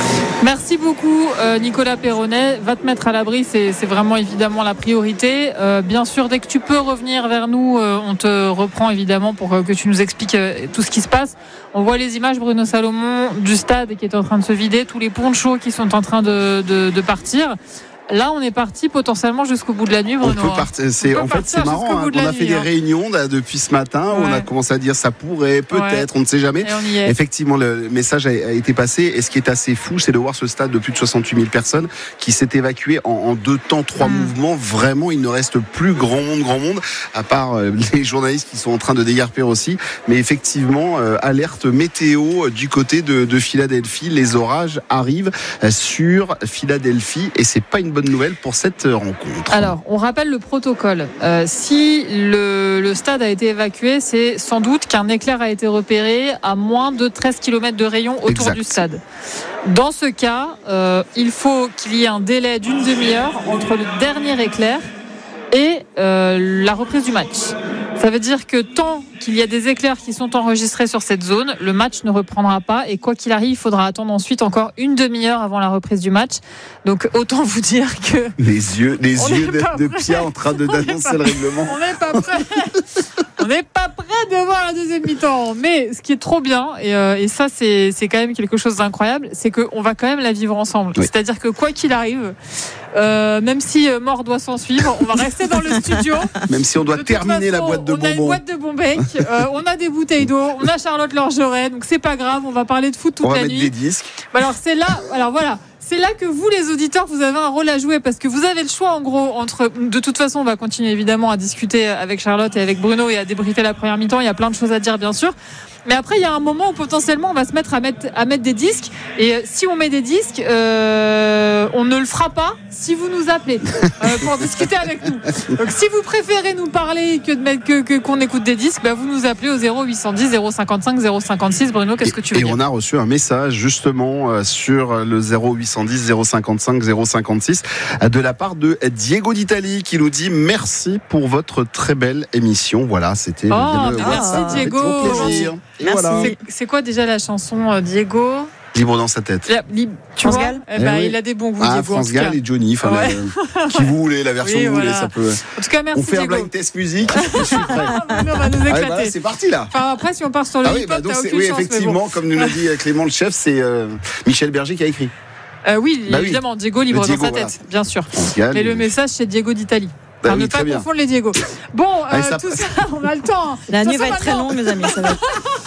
Merci beaucoup euh, Nicolas Perronnet. Va te mettre à l'abri, c'est, c'est vraiment évidemment la priorité. Euh, bien sûr, dès que tu peux revenir vers nous, euh, on te reprend évidemment pour euh, que tu nous expliques euh, tout ce qui se passe. On voit les images, Bruno Salomon, du stade qui est en train de se vider, tous les ponchos qui sont en train de, de, de partir. Là, on est parti potentiellement jusqu'au bout de la nuit, Bruno. On peut partir, c'est, on peut en fait, c'est marrant. Hein, on a nuit, fait des hein. réunions là, depuis ce matin. Ouais. Où on a commencé à dire ça pourrait, peut-être, ouais. on ne sait jamais. Effectivement, le message a, a été passé. Et ce qui est assez fou, c'est de voir ce stade de plus de soixante-huit mille personnes qui s'est évacué en, en deux temps, trois mmh. mouvements. Vraiment, il ne reste plus grand monde, grand monde, à part euh, les journalistes qui sont en train de dégarpir aussi. Mais effectivement, euh, alerte météo du côté de, de Philadelphie. Les orages arrivent euh, sur Philadelphie et c'est pas une bonne nouvelle pour cette rencontre. Alors, on rappelle le protocole. Euh, si le, le stade a été évacué, c'est sans doute qu'un éclair a été repéré à moins de treize kilomètres de rayon autour exact. Du stade. Dans ce cas, euh, il faut qu'il y ait un délai d'une demi-heure entre le dernier éclair et euh, la reprise du match. Ça veut dire que tant qu'il y a des éclairs qui sont enregistrés sur cette zone, le match ne reprendra pas et quoi qu'il arrive, il faudra attendre ensuite encore une demi-heure avant la reprise du match. Donc autant vous dire que... Les yeux, les yeux de, de Pia en train de d'annoncer le règlement. On n'est pas prêt. On n'est pas prêt de voir la deuxième mi-temps. Mais ce qui est trop bien, et, euh, et ça c'est, c'est quand même quelque chose d'incroyable, c'est qu'on va quand même la vivre ensemble. Oui. C'est-à-dire que quoi qu'il arrive, euh, même si euh, mort doit s'en suivre, on va rester dans le studio. Même si on doit terminer façon, la boîte de bonbons. On a une boîte de bonbec, euh, on a des bouteilles d'eau, on a Charlotte Lorgeret, donc c'est pas grave, on va parler de foot toute on la va nuit. Mettre des disques. Alors c'est là, alors voilà. C'est là que vous, les auditeurs, vous avez un rôle à jouer parce que vous avez le choix, en gros, entre. De toute façon, on va continuer évidemment à discuter avec Charlotte et avec Bruno et à débriefer la première mi-temps. Il y a plein de choses à dire, bien sûr. Mais après, il y a un moment où potentiellement, on va se mettre à mettre, à mettre des disques. Et si on met des disques, euh, on ne le fera pas si vous nous appelez euh, pour discuter avec nous. Donc, si vous préférez nous parler que de mettre que, que qu'on écoute des disques, bah, vous nous appelez au zéro huit cent dix zéro cinquante-cinq zéro cinquante-six. Bruno, qu'est-ce que tu veux et dire ? Et on a reçu un message justement euh, sur le zéro huit cent dix zéro cinquante-cinq zéro cinquante-six euh, de la part de Diego d'Italie qui nous dit merci pour votre très belle émission. Voilà, c'était. Oh, le, le merci WhatsApp. Diego. Plaisir. Et merci. voilà. C'est, c'est quoi déjà la chanson euh, Diego ? Libre dans sa tête. La, li, tu France vois Gall. eh ben, eh oui. Il a des bons goûts, ah, Diego. France Gall et Johnny. Enfin, ouais. la, qui vous voulez, la version oui, que vous voilà. voulez, ça peut. En tout cas, merci. On fait Diego. un blind test musique. Je suis prêt. on va nous éclater. Ah, bah, c'est parti là. Enfin, après, si on part sur le ah, hip-hop, oui, bah, t'as aucune oui, chance. effectivement, bon. comme nous l'a dit Clément le chef, c'est euh, Michel Berger qui a écrit. Euh, oui, bah, évidemment, oui. Diego libre Diego, dans sa voilà. tête, bien sûr. Gall, et le message, c'est Diego d'Italie. Bah Enfin, oui, ne pas bien. confondre les Diego. Bon, Allez, euh, ça tout ça, on a le temps. La nuit va être très longue, mes amis. Ça va.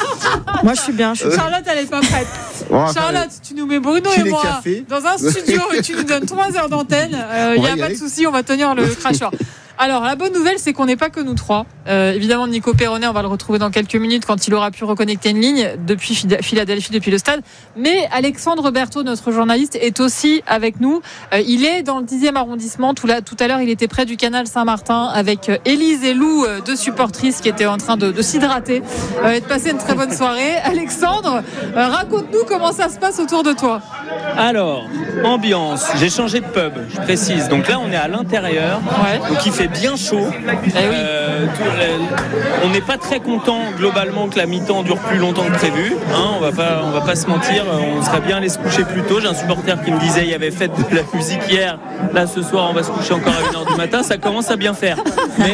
Moi, je suis bien. Je suis... Charlotte, elle est pas prête. Bon, Charlotte, tu nous mets Bruno et moi cafés. Dans un studio et tu nous donnes trois heures d'antenne. Il euh, n'y a pas aller. de souci, on va tenir le cracheur. Alors, la bonne nouvelle, c'est qu'on n'est pas que nous trois. Euh, évidemment, Nico Perronnet, on va le retrouver dans quelques minutes quand il aura pu reconnecter une ligne depuis Philadelphie, depuis le stade. Mais Alexandre Berthaud, notre journaliste, est aussi avec nous. Euh, il est dans le dixième arrondissement. Tout, là, tout à l'heure, il était près du canal Saint-Martin avec Élise et Lou, deux supportrices qui étaient en train de, de s'hydrater euh, et de passer une très bonne soirée. Alexandre, euh, raconte-nous comment ça se passe autour de toi. Alors, ambiance, j'ai changé de pub, je précise. Donc là, on est à l'intérieur. Ouais. Donc il fait bien chaud. Eh oui. euh, tout, on n'est pas très content globalement que la mi-temps dure plus longtemps que prévu. Hein, on va pas, on va pas se mentir. On serait bien allé se coucher plus tôt. J'ai un supporter qui me disait il y avait fête de la musique hier. Là, ce soir, on va se coucher encore à une heure du matin. Ça commence à bien faire. Mais,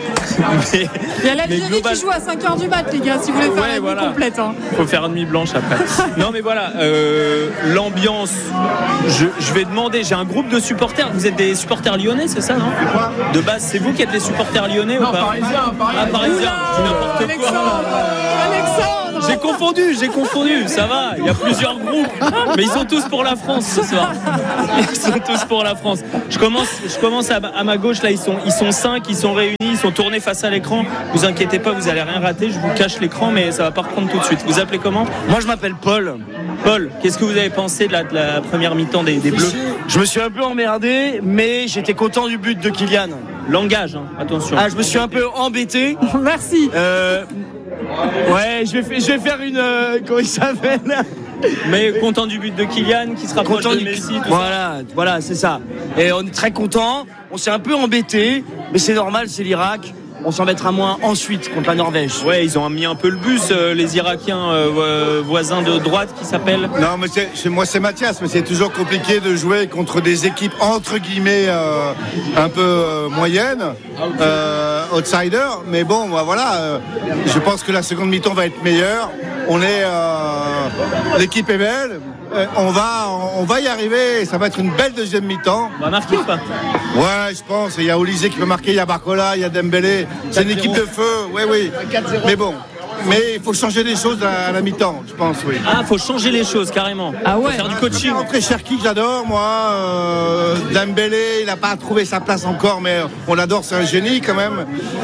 mais il y a la Virée global... qui joue à cinq heures du mat, les gars. Si vous voulez faire ouais, la voilà. nuit complète. Hein. Faut faire une nuit blanche après. Non, mais voilà. Euh, l'ambiance. Je, je vais demander. J'ai un groupe de supporters. Vous êtes des supporters lyonnais, c'est ça, non ? De base, c'est vous qui êtes des supporters lyonnais non, ou pas ? Parisien, parisien. Ah, parisien, c'est n'importe Alexandre, quoi. Alexandre. J'ai confondu, j'ai confondu, ça va, il y a plusieurs groupes, mais ils sont tous pour la France ce soir. Ils sont tous pour la France. Je commence, je commence à, à ma gauche, là, ils sont, ils sont cinq, ils sont réunis, ils sont tournés face à l'écran. Vous inquiétez pas, vous allez rien rater, je vous cache l'écran, mais ça va pas reprendre tout de suite. Vous appelez comment ? Moi, je m'appelle Paul. Paul, qu'est-ce que vous avez pensé de la, de la première mi-temps des, des Bleus ? Je me suis un peu emmerdé, mais j'étais content du but de Kylian. Langage, hein, attention. Ah, je me suis un peu embêté. Merci. Euh, ouais, je vais, f- je vais faire une. Euh, comment il s'appelle ? Mais content du but de Kylian qui se rapproche content de du... Messi. Tout voilà, ça. voilà, c'est ça. Et on est très content. On s'est un peu embêté, mais c'est normal, c'est l'Irak. On s'en mettra moins ensuite contre la Norvège. Ouais, ils ont mis un peu le bus, euh, les Irakiens euh, voisins de droite qui s'appellent. Non, mais c'est, c'est, moi c'est Mathias, mais c'est toujours compliqué de jouer contre des équipes entre guillemets euh, un peu euh, moyennes, euh, outsiders. Mais bon, bah, voilà, euh, je pense que la seconde mi-temps va être meilleure. On est, euh, l'équipe est belle. On va, on va y arriver, ça va être une belle deuxième mi-temps. On va marquer ou pas ? Ouais, je pense. Il y a Olysée qui peut marquer, il y a Barcola, il y a Dembélé. C'est une équipe de feu, oui, oui. Mais bon, mais il faut changer les choses à la mi-temps, je pense, oui. Ah, il faut changer les choses, carrément. Ah ouais. Faut faire du coaching. Rentrer Cherki, j'adore, moi. Euh, Dembélé, il n'a pas trouvé sa place encore, mais on l'adore, c'est un génie quand même.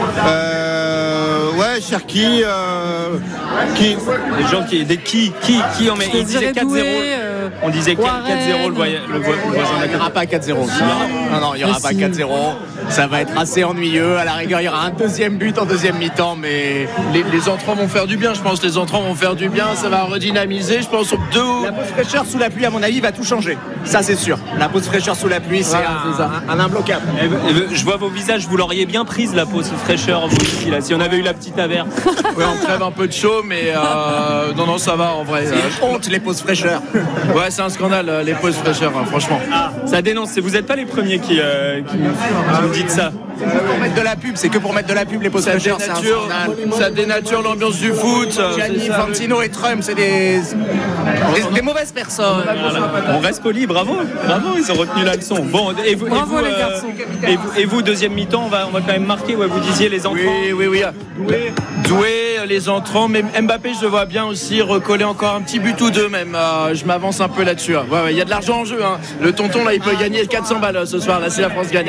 Euh, ouais, Cherki, euh, qui... Les gens qui, des qui, qui, qui, on met, ils disaient quatre zéro. Euh, on disait quatre zéro le voisin. Il n'y aura pas quatre zéro. Non, non, il n'y aura pas quatre zéro. Ça va être assez ennuyeux. À la rigueur, il y aura un deuxième but en deuxième mi-temps, mais les, les entrants vont faire du bien. Je pense que les entrants vont faire du bien. Ça va redynamiser. Je pense aux deux. La pause fraîcheur sous la pluie, à mon avis, va tout changer. Ça, c'est sûr. La pause fraîcheur sous la pluie, c'est, voilà, un, c'est un, un imbloquable. Et, et, je vois vos visages, vous l'auriez bien prise, la pause fraîcheur, vous ici, là, si on avait eu la petite averse. Ouais, on crève un peu de chaud, mais euh, non, non, ça va en vrai. C'est une honte, les pauses fraîcheur. Ouais, c'est un scandale, les pauses fraîcheur, hein, franchement. Ah, ça dénonce. Vous n'êtes pas les premiers qui, euh, qui, qui me dites ça. C'est que pour mettre de la pub, c'est que pour mettre de la pub, les pauses fraîcheur, c'est un scandale. Ça dénature l'ambiance du foot. Gianni, Infantino et Trump, c'est des, des, des mauvaises personnes. Voilà. On reste poli, bravo, bravo, ils ont retenu la leçon. Bon, et vous, bravo, et vous, les euh, garçons. Et vous, et vous, deuxième mi-temps, on va, on va quand même marquer. Ouais, vous disiez les entrants. Oui, oui, oui. Doué, Doué, les entrants. Mais Mbappé, je le vois bien aussi recoller encore un petit but ou deux même. Euh, je m'avance un peu là-dessus. Hein. Ouais, ouais, il y a de l'argent en jeu. Hein. Le tonton là, il peut gagner quatre cents balles ce soir. Là, si la France gagne.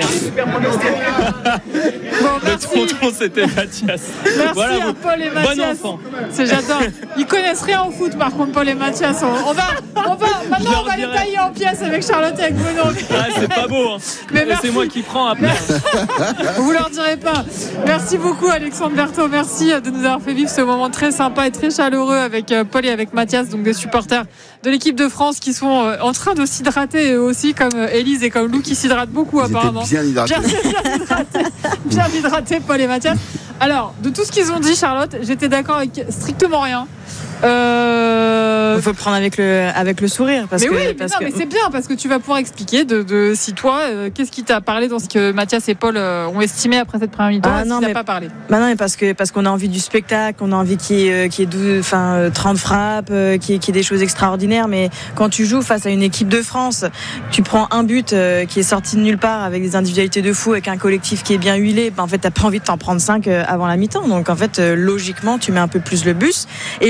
Bon, le tonton, c'était Mathias. Merci voilà, à Paul et Mathias. Bon enfant. C'est, j'adore. Ils connaissent rien au foot, par contre, Paul et Mathias. On, on va, on va, maintenant, on va dirais... les tailler en pièces avec Charlotte et avec Bruno. Ah, c'est pas beau. Hein. Mais c'est moi qui prends après. Vous leur direz pas. Merci beaucoup, Alexandre Berthaud. Merci de nous avoir fait vivre ce moment très sympa et très chaleureux avec Paul et avec Mathias, donc des supporters de l'équipe de France qui sont en train de s'hydrater aussi, comme Élise et comme Lou qui s'hydratent beaucoup. Ils apparemment. Bien hydratés. Bien, bien hydratés. Bien hydratés, Paul et Mathias. Alors, de tout ce qu'ils ont dit, Charlotte, j'étais d'accord avec strictement rien. Euh... Il faut le prendre avec le, avec le sourire. Parce mais que, oui, mais, parce non, que... mais c'est bien parce que tu vas pouvoir expliquer de, de si toi, euh, qu'est-ce qui t'a parlé dans ce que Mathias et Paul euh, ont estimé après cette première mi-temps. Ah, non, si mais... pas parlé. Bah non, mais parce que parce qu'on a envie du spectacle, on a envie qu'il y ait, qu'il y ait douze, enfin, trente frappes, euh, qu'il y ait, qu'il y ait des choses extraordinaires. Mais quand tu joues face à une équipe de France, tu prends un but euh, qui est sorti de nulle part avec des individualités de fou, avec un collectif qui est bien huilé. Bah, en fait, t'as pas envie de t'en prendre cinq euh, avant la mi-temps. Donc en fait, euh, logiquement, tu mets un peu plus le bus. Et logiquement,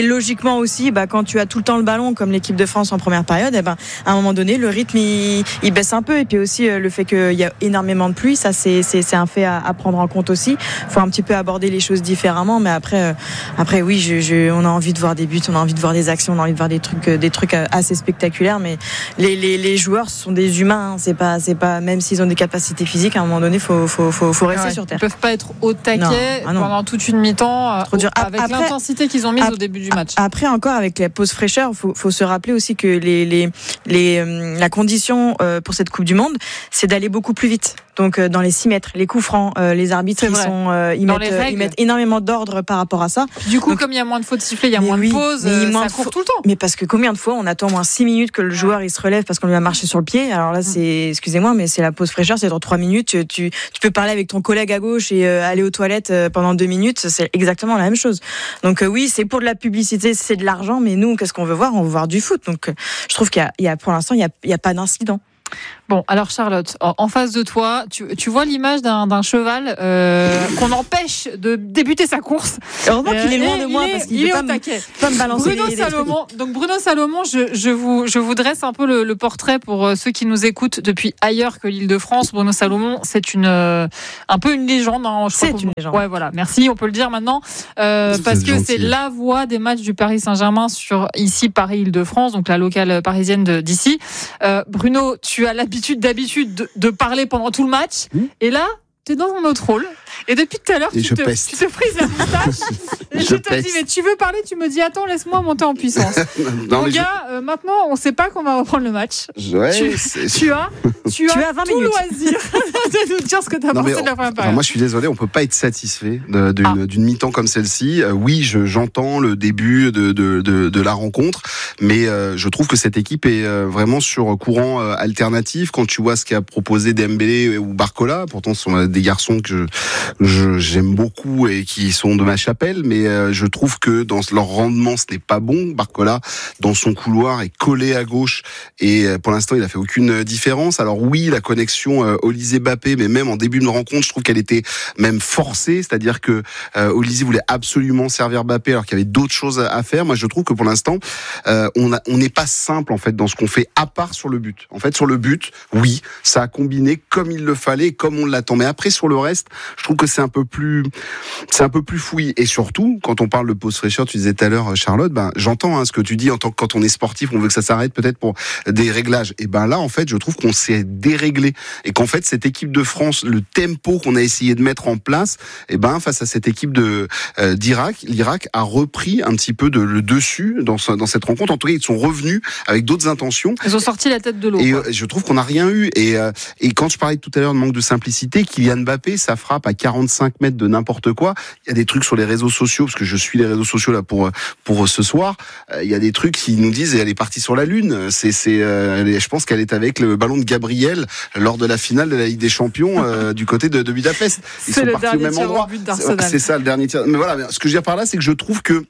physiquement aussi, bah, quand tu as tout le temps le ballon, comme l'équipe de France en première période, eh ben, à un moment donné, le rythme il, il baisse un peu. Et puis aussi le fait qu'il y a énormément de pluie, ça c'est, c'est, c'est un fait à, à prendre en compte aussi. Il faut un petit peu aborder les choses différemment. Mais après, euh, après oui, je, je, on a envie de voir des buts, on a envie de voir des actions, on a envie de voir des trucs, des trucs assez spectaculaires. Mais les, les, les joueurs sont des humains. Hein. C'est pas, c'est pas, même s'ils ont des capacités physiques, à un moment donné, faut, faut, faut, faut rester ouais, sur terre. Ils peuvent pas être au taquet non, ah non. pendant toute une mi-temps, Trop dur. avec après, l'intensité qu'ils ont mise après, au début du match. Après, encore avec la pause fraîcheur, faut, faut se rappeler aussi que les, les, les, euh, la condition euh, pour cette Coupe du Monde, c'est d'aller beaucoup plus vite. Donc euh, dans les six mètres, les coups francs, euh, les arbitres ils, sont, euh, ils, mettent, euh, ils mettent énormément d'ordre par rapport à ça. Du coup, donc, comme il y a moins de fautes sifflées, il y a moins oui, de pauses, euh, ça court tout le temps. Mais parce que combien de fois on attend au moins six minutes que le joueur il se relève parce qu'on lui a marché sur le pied. Alors là, c'est, excusez-moi, mais c'est la pause fraîcheur, c'est dans trois minutes. Tu, tu, tu peux parler avec ton collègue à gauche et euh, aller aux toilettes euh, pendant deux minutes. C'est exactement la même chose. Donc euh, oui, c'est pour de la publicité, c'est de l'argent, mais nous, qu'est-ce qu'on veut voir ? On veut voir du foot. Donc euh, je trouve qu'il y a, il y a pour l'instant, il y a, il y a pas d'incident. Bon, alors Charlotte, en face de toi, tu, tu vois l'image d'un, d'un cheval euh, qu'on empêche de débuter sa course. Heureusement qu'il est loin de moi est, parce qu'il ne peut pas, me, pas me balancer. Bruno les, Salomon, donc Bruno Salomon, je, je, vous, je vous dresse un peu le, le portrait pour ceux qui nous écoutent depuis ailleurs que l'Île-de-France. Bruno Salomon, c'est une, euh, un peu une légende. Hein, je c'est crois une légende. Ouais, voilà, merci, on peut le dire maintenant. Euh, parce que gentil. C'est la voix des matchs du Paris Saint-Germain sur ici Paris-Île-de-France, donc la locale parisienne de, d'ici. Euh, Bruno, tu as l'habitude d'habitude de, de parler pendant tout le match, mmh. et là, tu es dans un autre rôle. Et depuis tout à l'heure, tu te, tu te frises la moustache. Et je, je te dis, mais tu veux parler, tu me dis, attends, laisse-moi monter en puissance. non, Mon gars, je... euh, maintenant, on ne sait pas qu'on va reprendre le match. Ouais, tu, c'est... tu as, tu tu as, as vingt tout minutes. loisir de nous dire ce que tu as non, pensé de la première période. Moi, je suis désolé, on ne peut pas être satisfait de, d'une, ah. d'une mi-temps comme celle-ci. Euh, oui, je, j'entends le début de, de, de, de la rencontre, mais euh, je trouve que cette équipe est euh, vraiment sur courant euh, alternatif. Quand tu vois ce qu'a proposé Dembélé ou Barcola, pourtant, ce sont des garçons que je, je, j'aime beaucoup et qui sont de ma chapelle, mais euh, je trouve que dans leur rendement, ce n'est pas bon. Barcola, dans son couloir, est collé à gauche et euh, pour l'instant, il a fait aucune différence. Alors oui, la connexion euh, Olysée-Mbappé, mais même en début de rencontre, je trouve qu'elle était même forcée, c'est-à-dire que euh, Olysée voulait absolument servir Mbappé alors qu'il y avait d'autres choses à faire. Moi, je trouve que pour l'instant, euh, on a, on n'est pas simple en fait dans ce qu'on fait, à part sur le but. En fait, sur le but, oui, ça a combiné comme il le fallait, comme on l'attend. Mais après, sur le reste, je trouve que c'est un peu plus, c'est un peu plus fouillis. Et surtout, quand on parle de pause fraîcheur, tu disais tout à l'heure, Charlotte, ben, j'entends hein, ce que tu dis en tant que quand on est sportif, on veut que ça s'arrête peut-être pour des réglages. Et ben là, en fait, je trouve qu'on s'est déréglé et qu'en fait, cette équipe de France, le tempo qu'on a essayé de mettre en place, et ben face à cette équipe de euh, d'Irak, l'Irak a repris un petit peu de, le dessus dans, dans cette rencontre. En tout cas, ils sont revenus avec d'autres intentions. Ils ont sorti la tête de l'eau. Et quoi. Je trouve qu'on n'a rien eu. Et, euh, et quand je parlais tout à l'heure de manque de simplicité, Kylian Mbappé, ça frappe à quarante-cinq mètres de n'importe quoi. Il y a des trucs sur les réseaux sociaux, parce que je suis les réseaux sociaux là pour pour ce soir. Il y a des trucs qui nous disent elle est partie sur la lune. C'est c'est. Euh, je pense qu'elle est avec le ballon de Gabriel lors de la finale de la Ligue des Champions euh, du côté de, de Budapest. Ils c'est sont le partis au même endroit. C'est, c'est ça le dernier tir. Mais voilà, ce que je veux dire par là, c'est que je trouve que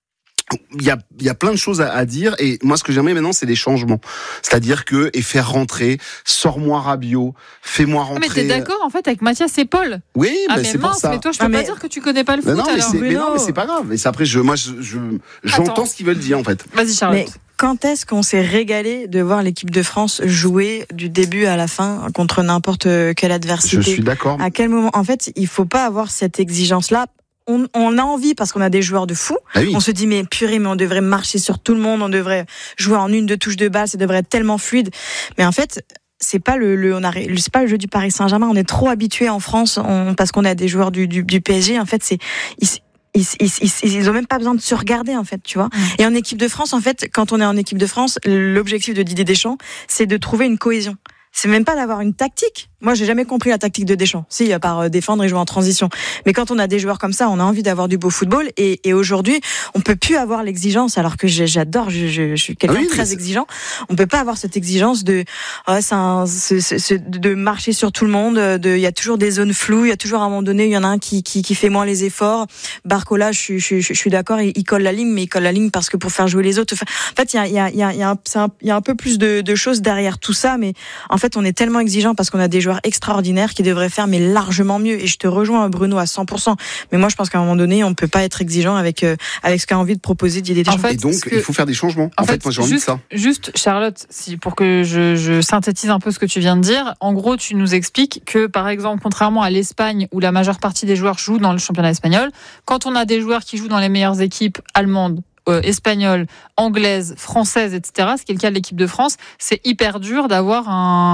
il y a, il y a plein de choses à, à dire et moi ce que j'aimerais maintenant c'est des changements, c'est-à-dire que et faire rentrer, sors-moi Rabiot, fais-moi rentrer. Mais t'es d'accord en fait avec Mathias et Paul? Oui, ah, mais mais c'est mince, pour ça. Mais toi je peux ah, pas mais... dire que tu connais pas le foot. Mais non, mais, alors. c'est, mais non, mais c'est pas grave. Et c'est après je, moi je, je j'entends Attends. ce qu'ils veulent dire en fait. Vas-y Charlotte. Mais... Quand est-ce qu'on s'est régalé de voir l'équipe de France jouer du début à la fin contre n'importe quelle adversité? Je suis d'accord. À quel moment? En fait, il faut pas avoir cette exigence-là. On, on a envie parce qu'on a des joueurs de fou. Ah oui. On se dit mais purée, mais on devrait marcher sur tout le monde, on devrait jouer en une, deux touches de balle, ça devrait être tellement fluide. Mais en fait, c'est pas le, le on a, c'est pas le jeu du Paris Saint-Germain. On est trop habitué en France, on, parce qu'on a des joueurs du, du, du P S G. En fait, c'est ils, Ils, ils, ils, ils ont même pas besoin de se regarder en fait, tu vois. Mmh. Et en équipe de France, en fait, quand on est en équipe de France, l'objectif de Didier Deschamps, c'est de trouver une cohésion. C'est même pas d'avoir une tactique. Moi, j'ai jamais compris la tactique de Deschamps. Si, à part défendre et jouer en transition. Mais quand on a des joueurs comme ça, on a envie d'avoir du beau football. Et, et aujourd'hui, on peut plus avoir l'exigence. Alors que j'adore, je, je, je suis quelqu'un ah oui, de très exigeant. On peut pas avoir cette exigence de, oh, c'est un, c'est, c'est, de marcher sur tout le monde. De, il y a toujours des zones floues. Il y a toujours à un moment donné, il y en a un qui, qui, qui fait moins les efforts. Barcola, je, je, je, je suis d'accord, il, il colle la ligne, mais il colle la ligne parce que pour faire jouer les autres. En fait, il y a, il y a, il y a, il y a, un, c'est un, il y a un peu plus de, de choses derrière tout ça. Mais en fait, fait, on est tellement exigeant parce qu'on a des joueurs extraordinaires qui devraient faire mais largement mieux. Et je te rejoins, Bruno, à cent pour cent. Mais moi, je pense qu'à un moment donné, on peut pas être exigeant avec euh, avec ce qu'a envie de proposer Didier Deschamps. En fait, et donc, que... il faut faire des changements. En, en fait, fait, moi, j'ai juste, envie de ça. Juste, Charlotte, si, pour que je, je synthétise un peu ce que tu viens de dire, en gros, tu nous expliques que, par exemple, contrairement à l'Espagne, où la majeure partie des joueurs jouent dans le championnat espagnol, quand on a des joueurs qui jouent dans les meilleures équipes allemandes, Euh, espagnole, anglaise, française, et cetera, ce qui est le cas de l'équipe de France, c'est hyper dur d'avoir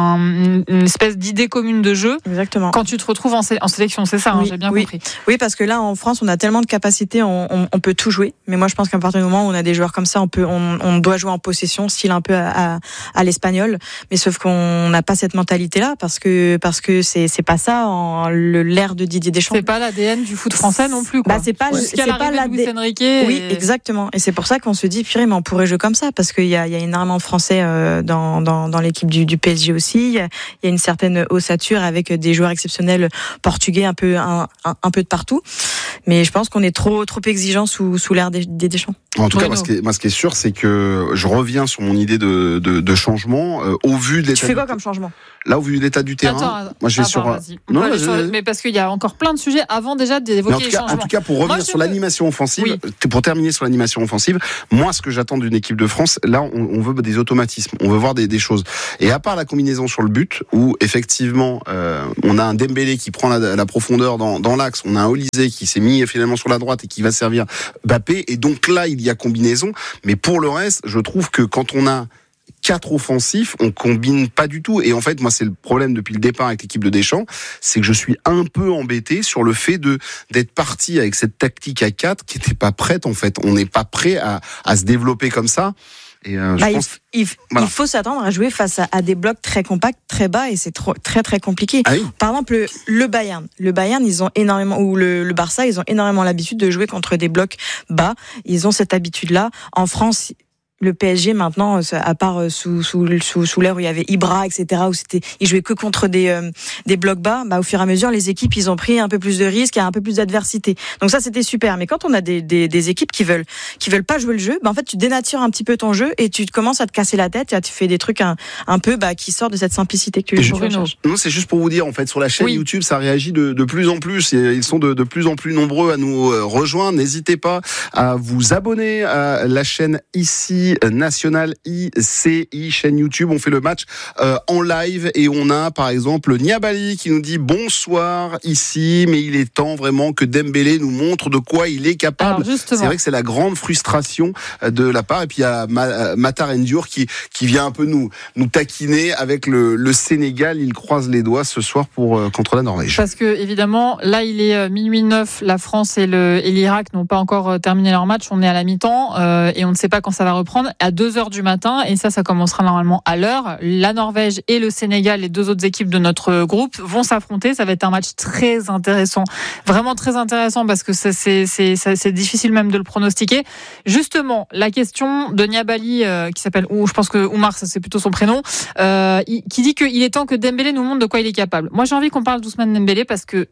un, une espèce d'idée commune de jeu. Exactement. Quand tu te retrouves en, sé- en sélection, c'est ça, oui, hein, j'ai bien oui. compris. Oui, parce que là, en France, on a tellement de capacités, on, on, on peut tout jouer. Mais moi, je pense qu'à partir du moment où on a des joueurs comme ça, on peut, on, on doit jouer en possession, style un peu à, à, à l'espagnol. Mais sauf qu'on n'a pas cette mentalité-là, parce que parce que c'est c'est pas ça, en, le, l'ère de Didier Deschamps. C'est pas l'A D N du foot français non plus, quoi. Bah, c'est pas, ouais. c'est pas l'A D N. Enrique. Oui, et... exactement. Et c'est pour ça qu'on se dit, purée, mais on pourrait jouer comme ça, parce qu'il y a, il y a énormément de Français euh, dans, dans, dans l'équipe du, du P S G aussi. Il y a une certaine ossature avec des joueurs exceptionnels portugais un peu, un, un, un peu de partout. Mais je pense qu'on est trop, trop exigeant sous, sous l'ère des, des Deschamps. En tout cas, moi ce, qui est, moi, ce qui est sûr, c'est que je reviens sur mon idée de, de, de changement euh, au vu de l'état. Tu fais quoi du... comme changement? Là, au vu de l'état du terrain, attends, moi je vais attends, sur. Vas-y. Non, mais, sur... mais parce qu'il y a encore plein de sujets avant déjà d'évoquer mais en les cas, changements. En tout cas, pour revenir moi, sur veux... l'animation offensive, oui. pour terminer sur l'animation offensive, moi ce que j'attends d'une équipe de France, là, on, on veut des automatismes, on veut voir des, des choses. Et à part la combinaison sur le but, où effectivement, euh, on a un Dembélé qui prend la, la profondeur dans, dans l'axe, on a un Olysée qui s'est mis finalement sur la droite et qui va servir Mbappé. Et donc là, il y a combinaison. Mais pour le reste, je trouve que quand on a quatre offensifs, on combine pas du tout. Et en fait, moi, c'est le problème depuis le départ avec l'équipe de Deschamps, c'est que je suis un peu embêté sur le fait de d'être parti avec cette tactique à quatre qui n'était pas prête, en fait. On n'est pas prêt à, à se développer comme ça. Et euh, je bah, pense... il, il, voilà. il faut s'attendre à jouer face à, à des blocs très compacts, très bas, et c'est trop, très très compliqué. Ah oui. Par exemple, le, le Bayern, le Bayern, ils ont énormément, ou le, le Barça, ils ont énormément l'habitude de jouer contre des blocs bas. Ils ont cette habitude-là. En France, le P S G maintenant, à part sous sous sous, sous l'ère où il y avait Ibra, et cetera, où c'était, ils jouaient que contre des euh, des blocs bas. Bah, au fur et à mesure, les équipes, ils ont pris un peu plus de risques, et un peu plus d'adversité. Donc ça, c'était super. Mais quand on a des des, des équipes qui veulent qui veulent pas jouer le jeu, bah en fait, tu dénatures un petit peu ton jeu et tu commences à te casser la tête et tu fais des trucs un un peu bah qui sortent de cette simplicité que tu recherches. Non, c'est juste pour vous dire, en fait, sur la chaîne oui. YouTube, ça réagit de de plus en plus. Et ils sont de de plus en plus nombreux à nous rejoindre. N'hésitez pas à vous abonner à la chaîne ici nationale I C I, chaîne YouTube. On fait le match euh, en live et on a par exemple Niabali qui nous dit bonsoir ici, mais il est temps vraiment que Dembélé nous montre de quoi il est capable. C'est vrai que c'est la grande frustration de la part. Et puis il y a Matar Ndour qui qui vient un peu nous nous taquiner avec le, le Sénégal. Il croise les doigts ce soir pour euh, contre la Norvège. Parce que évidemment là il est minuit neuf, la France et le et l'Irak n'ont pas encore terminé leur match. On est à la mi-temps euh, et on ne sait pas quand ça va reprendre. À deux heures du matin, et ça, ça commencera normalement à l'heure. La Norvège et le Sénégal, les deux autres équipes de notre groupe, vont s'affronter. Ça va être un match très intéressant, vraiment très intéressant, parce que c'est, c'est, c'est, c'est difficile même de le pronostiquer. Justement, la question de Niabali, euh, qui s'appelle, ou je pense que Oumar, ça c'est plutôt son prénom, euh, qui dit qu'il est temps que Dembélé nous montre de quoi il est capable. Moi, j'ai envie qu'on parle doucement de Dembélé, parce que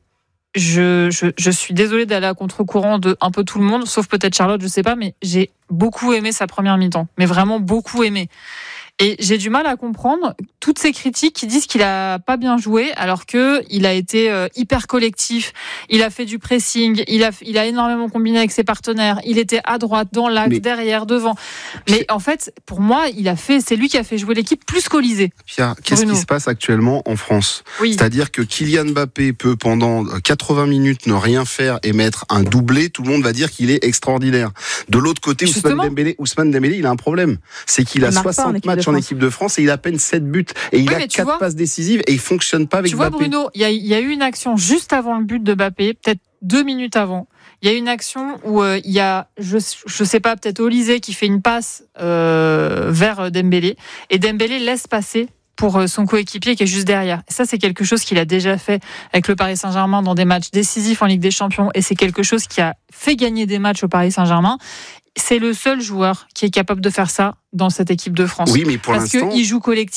Je, je, je suis désolée d'aller à contre-courant de un peu tout le monde, sauf peut-être Charlotte, je sais pas, mais j'ai beaucoup aimé sa première mi-temps, mais vraiment beaucoup aimé. Et j'ai du mal à comprendre toutes ces critiques qui disent qu'il a pas bien joué, alors que il a été euh, hyper collectif, il a fait du pressing, il a, il a énormément combiné avec ses partenaires, il était à droite, dans l'axe, mais... derrière, devant. Mais en fait, pour moi, il a fait, c'est lui qui a fait jouer l'équipe plus qu'Olysée. Pierre, qu'est-ce Bruno. qui se passe actuellement en France ? Oui. C'est-à-dire que Kylian Mbappé peut pendant quatre-vingts minutes ne rien faire et mettre un doublé, tout le monde va dire qu'il est extraordinaire. De l'autre côté, Ousmane Dembélé, Ousmane Dembélé, il a un problème. C'est qu'il a soixante matchs en équipe de France et il a à peine sept buts et il oui, a quatre passes décisives et il fonctionne pas avec tu Mbappé. Tu vois Bruno, il y a, y a eu une action juste avant le but de Mbappé, peut-être deux minutes avant. Il y a une action où il euh, y a, je je sais pas, peut-être Olysée qui fait une passe euh, vers Dembélé et Dembélé laisse passer pour son coéquipier qui est juste derrière. Et ça, c'est quelque chose qu'il a déjà fait avec le Paris Saint-Germain dans des matchs décisifs en Ligue des Champions et c'est quelque chose qui a fait gagner des matchs au Paris Saint-Germain. C'est le seul joueur qui est capable de faire ça dans cette équipe de France. Oui, mais pour Parce l'instant... qu'il joue collectif.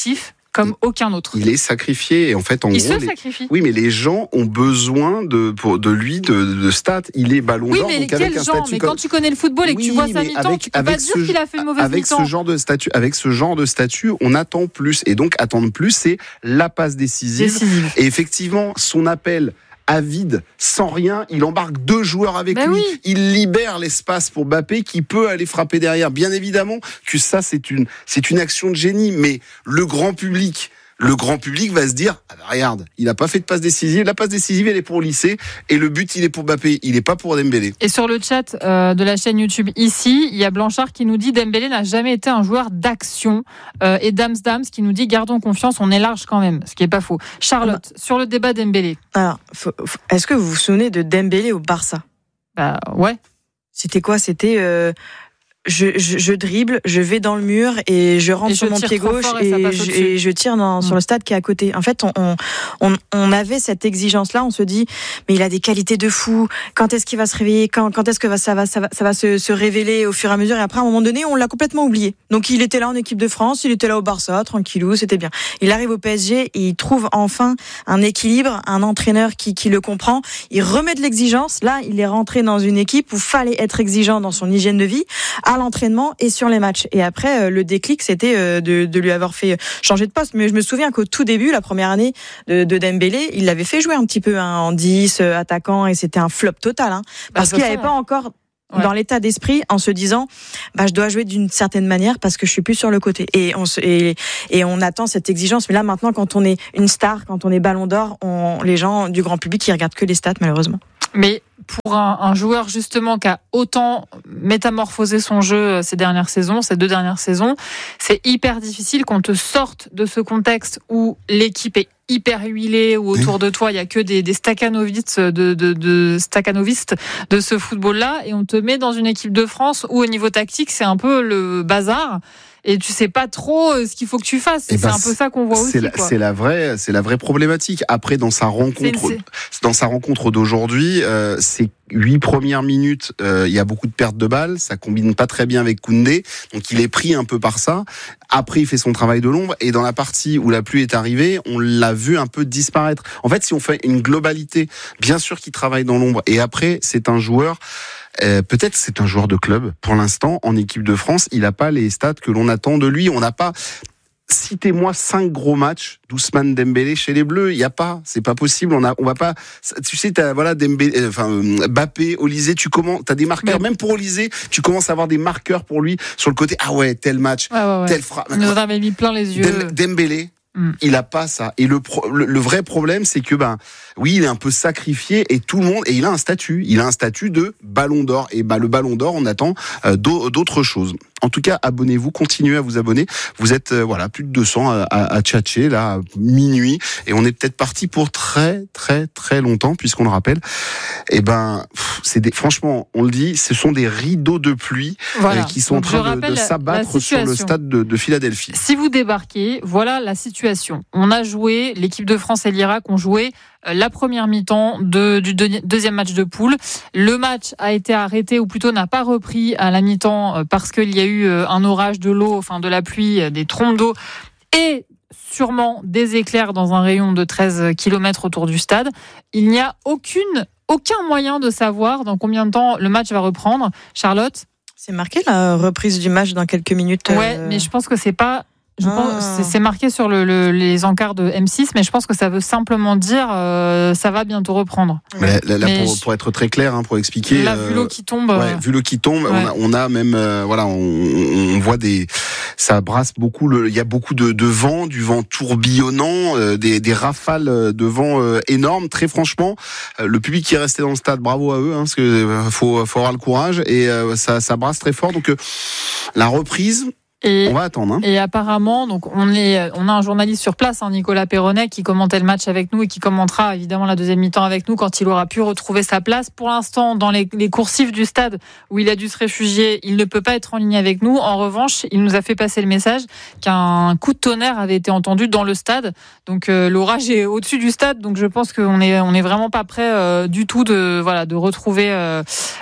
comme aucun autre. Il est sacrifié et en fait, en il gros, se les... sacrifie. Oui, mais les gens ont besoin de pour, de lui de, de stats. Il est Ballon oui, d'Or. mais donc quel avec un genre statut Mais comme... quand tu connais le football et que oui, tu vois sa mi-temps, avec, tu peux pas dire qu'il a fait une mauvaise avec mi-temps. ce genre de statut, avec ce genre de statut, on attend plus. Et donc attendre plus, c'est la passe décisive. décisive. Et effectivement, son appel à vide, sans rien, il embarque deux joueurs avec ben lui, oui. il libère l'espace pour Mbappé qui peut aller frapper derrière. Bien évidemment que ça c'est une c'est une action de génie, mais le grand public Le grand public va se dire ah bah regarde, il n'a pas fait de passe décisive. La passe décisive, elle est pour Olysée et le but, il est pour Mbappé. Il n'est pas pour Dembélé. Et sur le chat euh, de la chaîne YouTube ici, il y a Blanchard qui nous dit Dembélé n'a jamais été un joueur d'action. Euh, et Dams Dams qui nous dit gardons confiance, on est large quand même. Ce qui n'est pas faux. Charlotte, ah bah. sur le débat Dembélé. Alors, faut, faut, est-ce que vous vous souvenez de Dembélé au Barça ? Bah ouais. C'était quoi ? C'était... Euh... Je, je, je dribble, je vais dans le mur et je rentre et sur je mon pied gauche et, et, je, et je tire dans, mmh. sur le stade qui est à côté. En fait, on, on, on avait cette exigence-là. On se dit, mais il a des qualités de fou. Quand est-ce qu'il va se réveiller ? Quand, quand est-ce que ça va, ça va, ça va se, se révéler au fur et à mesure ? Et après, à un moment donné, on l'a complètement oublié. Donc, il était là en équipe de France, il était là au Barça, tranquillou, c'était bien. Il arrive au P S G et il trouve enfin un équilibre, un entraîneur qui, qui le comprend. Il remet de l'exigence. Là, il est rentré dans une équipe où fallait être exigeant dans son hygiène de vie, à l'entraînement et sur les matchs. Et après, le déclic, c'était de, de lui avoir fait changer de poste. Mais je me souviens qu'au tout début, la première année de, de Dembélé, il l'avait fait jouer un petit peu hein, en dix, attaquant, et c'était un flop total. Hein, parce bah, qu'il n'avait pas encore... Ouais. Dans l'état d'esprit, en se disant, bah, je dois jouer d'une certaine manière parce que je suis plus sur le côté. Et on se, et, et on attend cette exigence. Mais là, maintenant, quand on est une star, quand on est Ballon d'Or, on, les gens du grand public, ils regardent que les stats, malheureusement. Mais pour un, un joueur, justement, qui a autant métamorphosé son jeu ces dernières saisons, ces deux dernières saisons, c'est hyper difficile qu'on te sorte de ce contexte où l'équipe est hyper huilé, où autour de toi il y a que des, des staccanovistes de, de, de staccanovistes de ce football-là, et on te met dans une équipe de France où au niveau tactique c'est un peu le bazar. Et tu sais pas trop ce qu'il faut que tu fasses. C'est bah, un peu ça qu'on voit aussi. C'est la, quoi. c'est la vraie, c'est la vraie problématique. Après, dans sa rencontre, c'est, c'est... dans sa rencontre d'aujourd'hui, euh, ces huit premières minutes, euh, il y a beaucoup de pertes de balles. Ça combine pas très bien avec Koundé, donc il est pris un peu par ça. Après, il fait son travail de l'ombre. Et dans la partie où la pluie est arrivée, on l'a vu un peu disparaître. En fait, si on fait une globalité, bien sûr qu'il travaille dans l'ombre. Et après, c'est un joueur. Euh, peut-être c'est un joueur de club. Pour l'instant, en équipe de France, il n'a pas les stats que l'on attend de lui. On n'a pas... Citez-moi cinq gros matchs d'Ousmane Dembélé chez les Bleus. Il y a pas, c'est pas possible. On a, on va pas. Tu sais, t'as voilà Dembélé, enfin Mbappé, Olysée. Tu commences, t'as des marqueurs. Mais... Même pour Olysée, tu commences à avoir des marqueurs pour lui sur le côté. Ah ouais, tel match, ouais, ouais, ouais. telle frappe. Il nous en avait mis plein les yeux. Dembélé. Mm. Il a pas ça. Et le, pro, le, le vrai problème, c'est que ben oui, il est un peu sacrifié et tout le monde et il a un statut. Il a un statut de Ballon d'Or et bah le Ballon d'Or, on attend euh, d'autres choses. En tout cas, abonnez-vous, continuez à vous abonner. Vous êtes euh, voilà plus de deux cents à, à, à tchatcher là à minuit et on est peut-être parti pour très très très longtemps puisqu'on le rappelle. Et ben c'est des, franchement, on le dit, ce sont des rideaux de pluie voilà. euh, qui sont Donc, en train de, de s'abattre sur le stade de, de Philadelphie. Si vous débarquez, voilà la situation. On a joué, l'équipe de France et l'Irak ont joué la première mi-temps de, du de, deuxième match de poule. Le match a été arrêté, ou plutôt n'a pas repris à la mi-temps parce qu'il y a eu un orage, de l'eau, enfin de la pluie, des trombes d'eau et sûrement des éclairs dans un rayon de treize kilomètres autour du stade. Il n'y a aucune, aucun moyen de savoir dans combien de temps le match va reprendre. Charlotte ? C'est marqué la reprise du match dans quelques minutes. Ouais, euh... mais je pense que c'est pas... Je ah. pense, c'est, c'est marqué sur le, le, les encarts de M six, mais je pense que ça veut simplement dire euh, ça va bientôt reprendre. Mais là, là, mais pour, pour être très clair, hein, pour expliquer. Là, vu l'eau qui tombe. Ouais, vu l'eau qui tombe, ouais. on, a, on a même, euh, voilà, on, on voit des, ça brasse beaucoup. Le, il y a beaucoup de, de vent, du vent tourbillonnant, euh, des, des rafales de vent euh, énormes. Très franchement, euh, le public qui est resté dans le stade, bravo à eux, hein, parce que euh, faut, faut avoir le courage et euh, ça, ça brasse très fort. Donc euh, la reprise. Et, on va attendre. Hein. Et apparemment, donc on est, on a un journaliste sur place, hein, Nicolas Perronnet, qui commentait le match avec nous et qui commentera évidemment la deuxième mi-temps avec nous quand il aura pu retrouver sa place. Pour l'instant, dans les, les coursives du stade où il a dû se réfugier, il ne peut pas être en ligne avec nous. En revanche, il nous a fait passer le message qu'un coup de tonnerre avait été entendu dans le stade. Donc euh, l'orage est au-dessus du stade, donc je pense qu'on est, on est vraiment pas prêt euh, du tout de, voilà, de retrouver euh,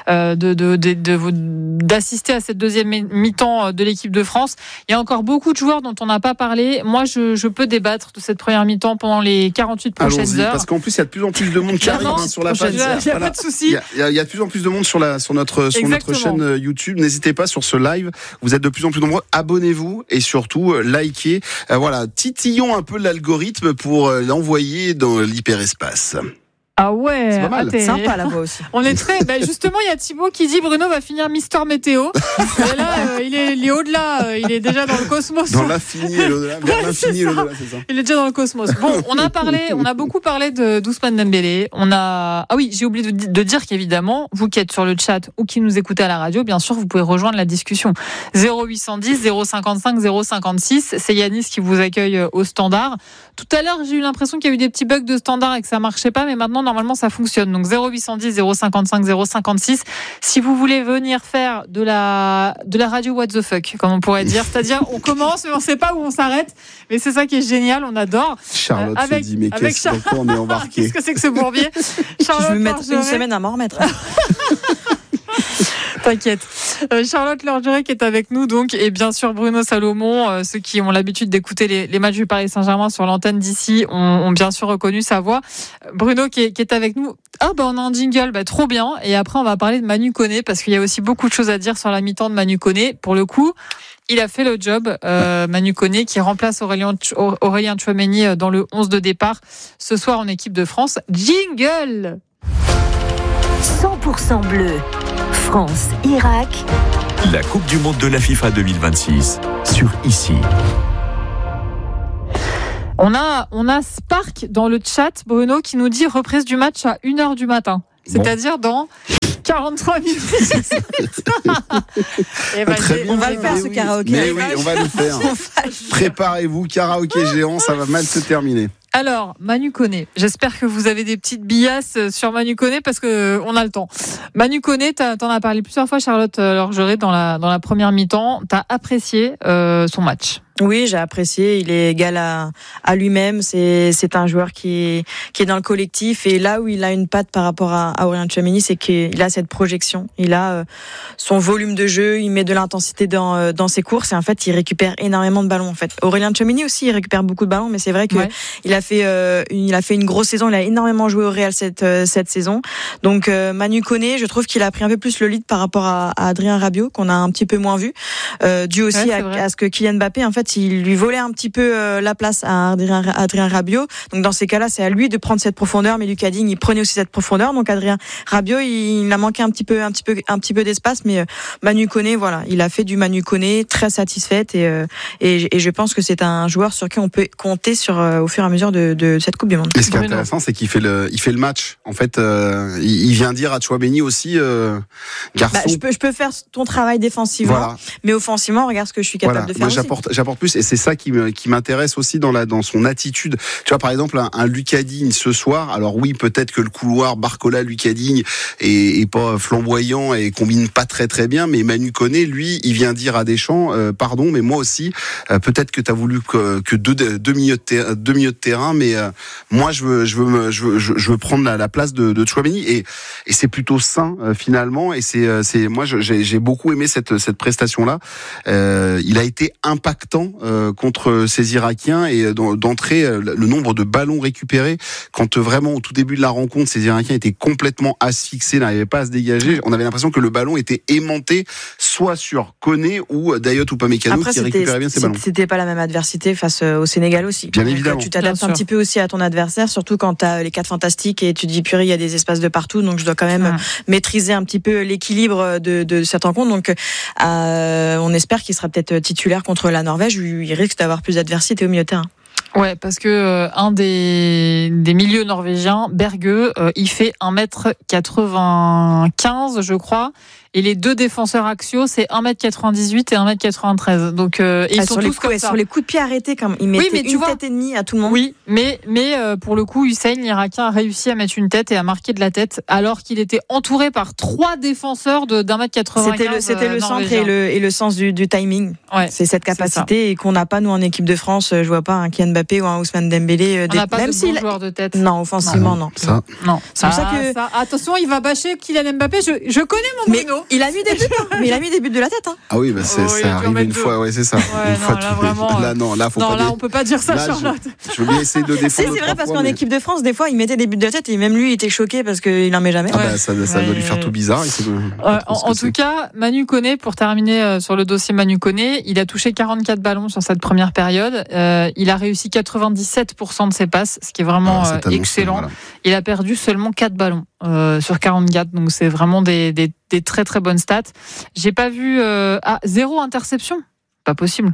euh, de, de, de, de, d'assister à cette deuxième mi-temps de l'équipe de France. Il y a encore beaucoup de joueurs dont on n'a pas parlé. Moi, je, je peux débattre de cette première mi-temps pendant les quarante-huit prochaines Allons-y, heures. Parce qu'en plus, il y a de plus en plus de monde qui arrive hein, sur la page. Il n'y a, a pas de souci. Il y, a, il y a de plus en plus de monde sur, la, sur, notre, sur notre chaîne YouTube. N'hésitez pas sur ce live. Vous êtes de plus en plus nombreux. Abonnez-vous et surtout, euh, likez. Euh, voilà, titillons un peu l'algorithme pour euh, l'envoyer dans l'hyperespace. Ah ouais, c'est pas mal. Ah, sympa la voix aussi. On est très. Ben justement, il y a Thibaut qui dit Bruno va finir Mister Météo. Et là, euh, il, est, il est au-delà. Euh, il est déjà dans le cosmos. Dans l'infini et l'au-delà. Vers ouais, l'infini et l'au-delà, c'est ça. Il est déjà dans le cosmos. Bon, on a parlé, on a beaucoup parlé de d'Ousmane Dembélé. On a. Ah oui, j'ai oublié de, de dire qu'évidemment, vous qui êtes sur le chat ou qui nous écoutez à la radio, bien sûr, vous pouvez rejoindre la discussion. zéro huit cent dix, zéro cinquante-cinq, zéro cinquante-six. C'est Yanis qui vous accueille au standard. Tout à l'heure, j'ai eu l'impression qu'il y a eu des petits bugs de standard et que ça marchait pas, mais maintenant, normalement, ça fonctionne. Donc zéro huit cent dix, zéro cinquante-cinq, zéro cinquante-six. Si vous voulez venir faire de la de la radio what the fuck, comme on pourrait dire, c'est-à-dire on commence mais on sait pas où on s'arrête, mais c'est ça qui est génial, on adore. Charlotte euh, avec, se dit mais qu'est-ce Char... qu'on est embarqué. Qu'est-ce que c'est que ce bourbier? Charlotte, je vais mettre une semaine à m'en remettre. T'inquiète. Euh, Charlotte Lorgeré qui est avec nous donc, et bien sûr Bruno Salomon. Euh, ceux qui ont l'habitude d'écouter les, les matchs du Paris Saint-Germain sur l'antenne d'ici ont, ont bien sûr reconnu sa voix. Bruno qui est, qui est avec nous. Ah bah on a un jingle, bah trop bien. Et après on va parler de Manu Koné parce qu'il y a aussi beaucoup de choses à dire sur la mi-temps de Manu Koné. Pour le coup, il a fait le job. Euh, Manu Koné qui remplace Aurélien, Aurélien Tchouameni dans le onze de départ ce soir en équipe de France. Jingle. cent pour cent bleu. France-Irak. La Coupe du Monde de la FIFA deux mille vingt-six sur Ici. On a, on a Spark dans le chat, Bruno, qui nous dit reprise du match à une heure du matin. C'est-à-dire bon. dans quarante-trois minutes. Et bah, Très bien, on va le faire, ce oui. karaoké. Mais oui, on va le faire. Préparez-vous, karaoké géant, ça va mal se terminer. Alors, Manu Koné, j'espère que vous avez des petites billasses sur Manu Koné parce que on a le temps. Manu Koné, t'en as parlé plusieurs fois, Charlotte Lorgeré, dans la, dans la première mi-temps. T'as apprécié euh, son match? Oui, j'ai apprécié. Il est égal à, à lui-même. C'est, c'est un joueur qui, qui est dans le collectif. Et là où il a une patte par rapport à, à Aurélien Tchouameni, c'est qu'il a cette projection. Il a euh, son volume de jeu. Il met de l'intensité dans, euh, dans ses courses. Et en fait, il récupère énormément de ballons. En fait, Aurélien Tchouameni aussi, il récupère beaucoup de ballons. Mais c'est vrai que ouais. il a fait, euh, il a fait une grosse saison. Il a énormément joué au Real cette, euh, cette saison. Donc, euh, Manu Koné, je trouve qu'il a pris un peu plus le lead par rapport à, à Adrien Rabiot, qu'on a un petit peu moins vu. Euh, dû aussi ouais, à, à ce que Kylian Mbappé, en fait, il lui volait un petit peu euh, la place à Adrien, Adrien Rabiot. Donc dans ces cas-là, c'est à lui de prendre cette profondeur. Mais Lucas Digne, il prenait aussi cette profondeur. Donc Adrien Rabiot, il, il a manqué un petit peu, un petit peu, un petit peu d'espace. Mais euh, Manu Koné, voilà, il a fait du Manu Koné, très satisfaite et, euh, et et je pense que c'est un joueur sur qui on peut compter sur euh, au fur et à mesure de, de cette Coupe du Monde. Et ce qui est intéressant, c'est qu'il fait le, il fait le match. En fait, euh, il, il vient dire à Tchouameni aussi, euh, garçon. Bah, je peux, je peux faire ton travail défensivement, voilà. Mais offensivement, regarde ce que je suis capable voilà. de faire. Moi, aussi. j'apporte, j'apporte plus, et c'est ça qui me, qui m'intéresse aussi dans la, dans son attitude. Tu vois, par exemple, un, un Lucas Digne ce soir. Alors oui, peut-être que le couloir Barcola, Lucas Digne est, est pas flamboyant et combine pas très très bien, mais Manu Koné, lui, il vient dire à Deschamps, euh, pardon, mais moi aussi, euh, peut-être que t'as voulu que, que deux, deux milieux de terrain, deux milieux de terrain, mais euh, moi, je veux, je veux, me, je veux, je veux prendre la, la place de, de Tchouameni, et, et c'est plutôt sain euh, finalement. Et c'est, euh, c'est, moi, j'ai, j'ai beaucoup aimé cette, cette prestation-là. Euh, il a été impactant euh, contre ces Irakiens, et d'entrer le nombre de ballons récupérés, quand vraiment au tout début de la rencontre, ces Irakiens étaient complètement asphyxiés, n'arrivaient pas à se dégager. On avait l'impression que le ballon était aimanté, soit sur Koné ou Dayot Upamecano qui récupérait bien ces ballons. C'était pas la même adversité face au Sénégal aussi. Bien Donc, évidemment. Tu t'adaptes un petit peu aussi à ton adversaire, surtout quand tu as les quatre fantastiques et tu te dis purée, il y a des espaces de partout, donc je dois quand même ah. maîtriser un petit peu l'équilibre de, de cette rencontre. Donc euh, on espère qu'il sera peut-être titulaire contre la Norvège, où il risque d'avoir plus d'adversité au milieu de terrain. Ouais, parce que euh, un des des milieux norvégiens, Berge, euh, il fait un mètre quatre-vingt-quinze, je crois. Et les deux défenseurs axiaux, c'est un mètre quatre-vingt-dix-huit et un mètre quatre-vingt-treize. Donc euh, ils ah, sont tous coups, comme ça. Sur les coups de pied arrêtés, comme ils mettaient oui, mais tu une vois, tête et demie à tout le monde. Oui, mais mais euh, pour le coup, Hussein, l'Irakien, a réussi à mettre une tête et à marquer de la tête, alors qu'il était entouré par trois défenseurs de d'un mètre quatre-vingt-quinze. C'était le c'était euh, le centre et le et le sens du, du timing. Ouais, c'est cette capacité c'est et qu'on n'a pas nous en équipe de France. Je vois pas un Kylian Mbappé ou un Ousmane Dembélé. On n'a pas de bon joueur de tête. Non, offensivement, non. Ça. Non. C'est pour ah, ça que. Ça, attention, il va bâcher Kylian Mbappé. Je, je connais mon mais Bruno. Il a mis des buts, hein. Mais il a mis des buts de la tête. Hein. Ah oui, bah c'est, oh, ça arrive une deux. fois, ouais, c'est ça. Ouais, une non, fois là, tous vraiment, les... là, non, là, faut non, pas. là, dé... on peut pas dire ça, là, Charlotte. Je, je veux bien essayer de défendre. Si, c'est vrai, parce qu'en mais... équipe de France, des fois, il mettait des buts de la tête et même lui, il était choqué parce qu'il n'en met jamais. Ah bah, ça, ça ouais. doit lui faire tout bizarre. Il sait euh, en en tout cas, Manu Koné, pour terminer euh, sur le dossier Manu Koné, il a touché quarante-quatre ballons sur cette première période. Euh, il a réussi quatre-vingt-dix-sept pour cent de ses passes, ce qui est vraiment ah, euh, excellent. Voilà. Il a perdu seulement quatre ballons euh, sur quarante-quatre, donc c'est vraiment des, des, des très très bonnes stats. J'ai pas vu euh, ah, zéro interception, pas possible.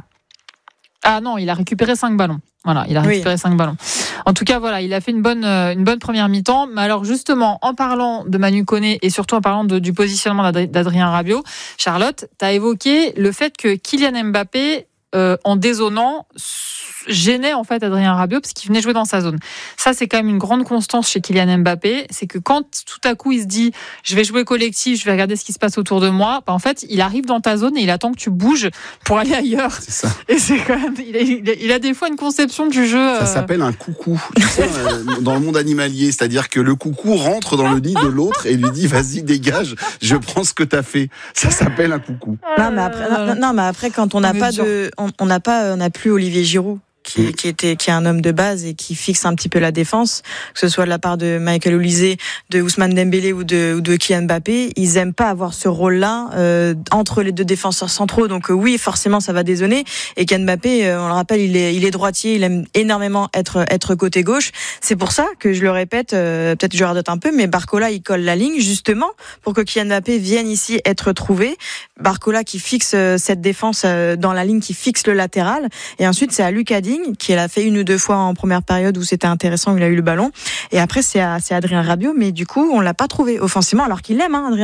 Ah non, il a récupéré cinq ballons. Voilà, il a récupéré oui. cinq ballons. En tout cas, voilà, il a fait une bonne, une bonne première mi-temps. Mais alors, justement, en parlant de Manu Koné et surtout en parlant de, du positionnement d'Adrien Rabiot, Charlotte, tu as évoqué le fait que Kylian Mbappé, euh, en dézonant, gênait en fait Adrien Rabiot parce qu'il venait jouer dans sa zone. Ça, c'est quand même une grande constance chez Kylian Mbappé. C'est que quand tout à coup il se dit je vais jouer collectif, je vais regarder ce qui se passe autour de moi, bah, en fait, il arrive dans ta zone et il attend que tu bouges pour aller ailleurs. C'est ça. Et c'est quand même, il a, il a, il a des fois une conception du jeu. Ça euh... s'appelle un coucou. Tu sais, euh, dans le monde animalier, c'est-à-dire que le coucou rentre dans le nid de l'autre et lui dit vas-y dégage, je prends ce que t'as fait. Ça s'appelle un coucou. Non, mais après, non, non, mais après quand on n'a pas de, on n'a pas, on n'a plus Olivier Giroud. Qui, qui était qui est un homme de base et qui fixe un petit peu la défense, que ce soit de la part de Michael Olise, de Ousmane Dembélé ou de ou de Kylian Mbappé, ils aiment pas avoir ce rôle-là euh, entre les deux défenseurs centraux. Donc euh, oui, forcément ça va dézonner. Et Kylian Mbappé, euh, on le rappelle, il est il est droitier, il aime énormément être être côté gauche. C'est pour ça que je le répète, euh, peut-être je radote un peu, mais Barcola il colle la ligne justement pour que Kylian Mbappé vienne ici être trouvé. Barcola qui fixe euh, cette défense euh, dans la ligne, qui fixe le latéral, et ensuite c'est à Lucas Digne qui l'a fait une ou deux fois en première période où c'était intéressant, où il a eu le ballon. Et après, c'est à, c'est Adrien Rabiot, mais du coup, on l'a pas trouvé offensivement, alors qu'il l'aime, hein, Adrien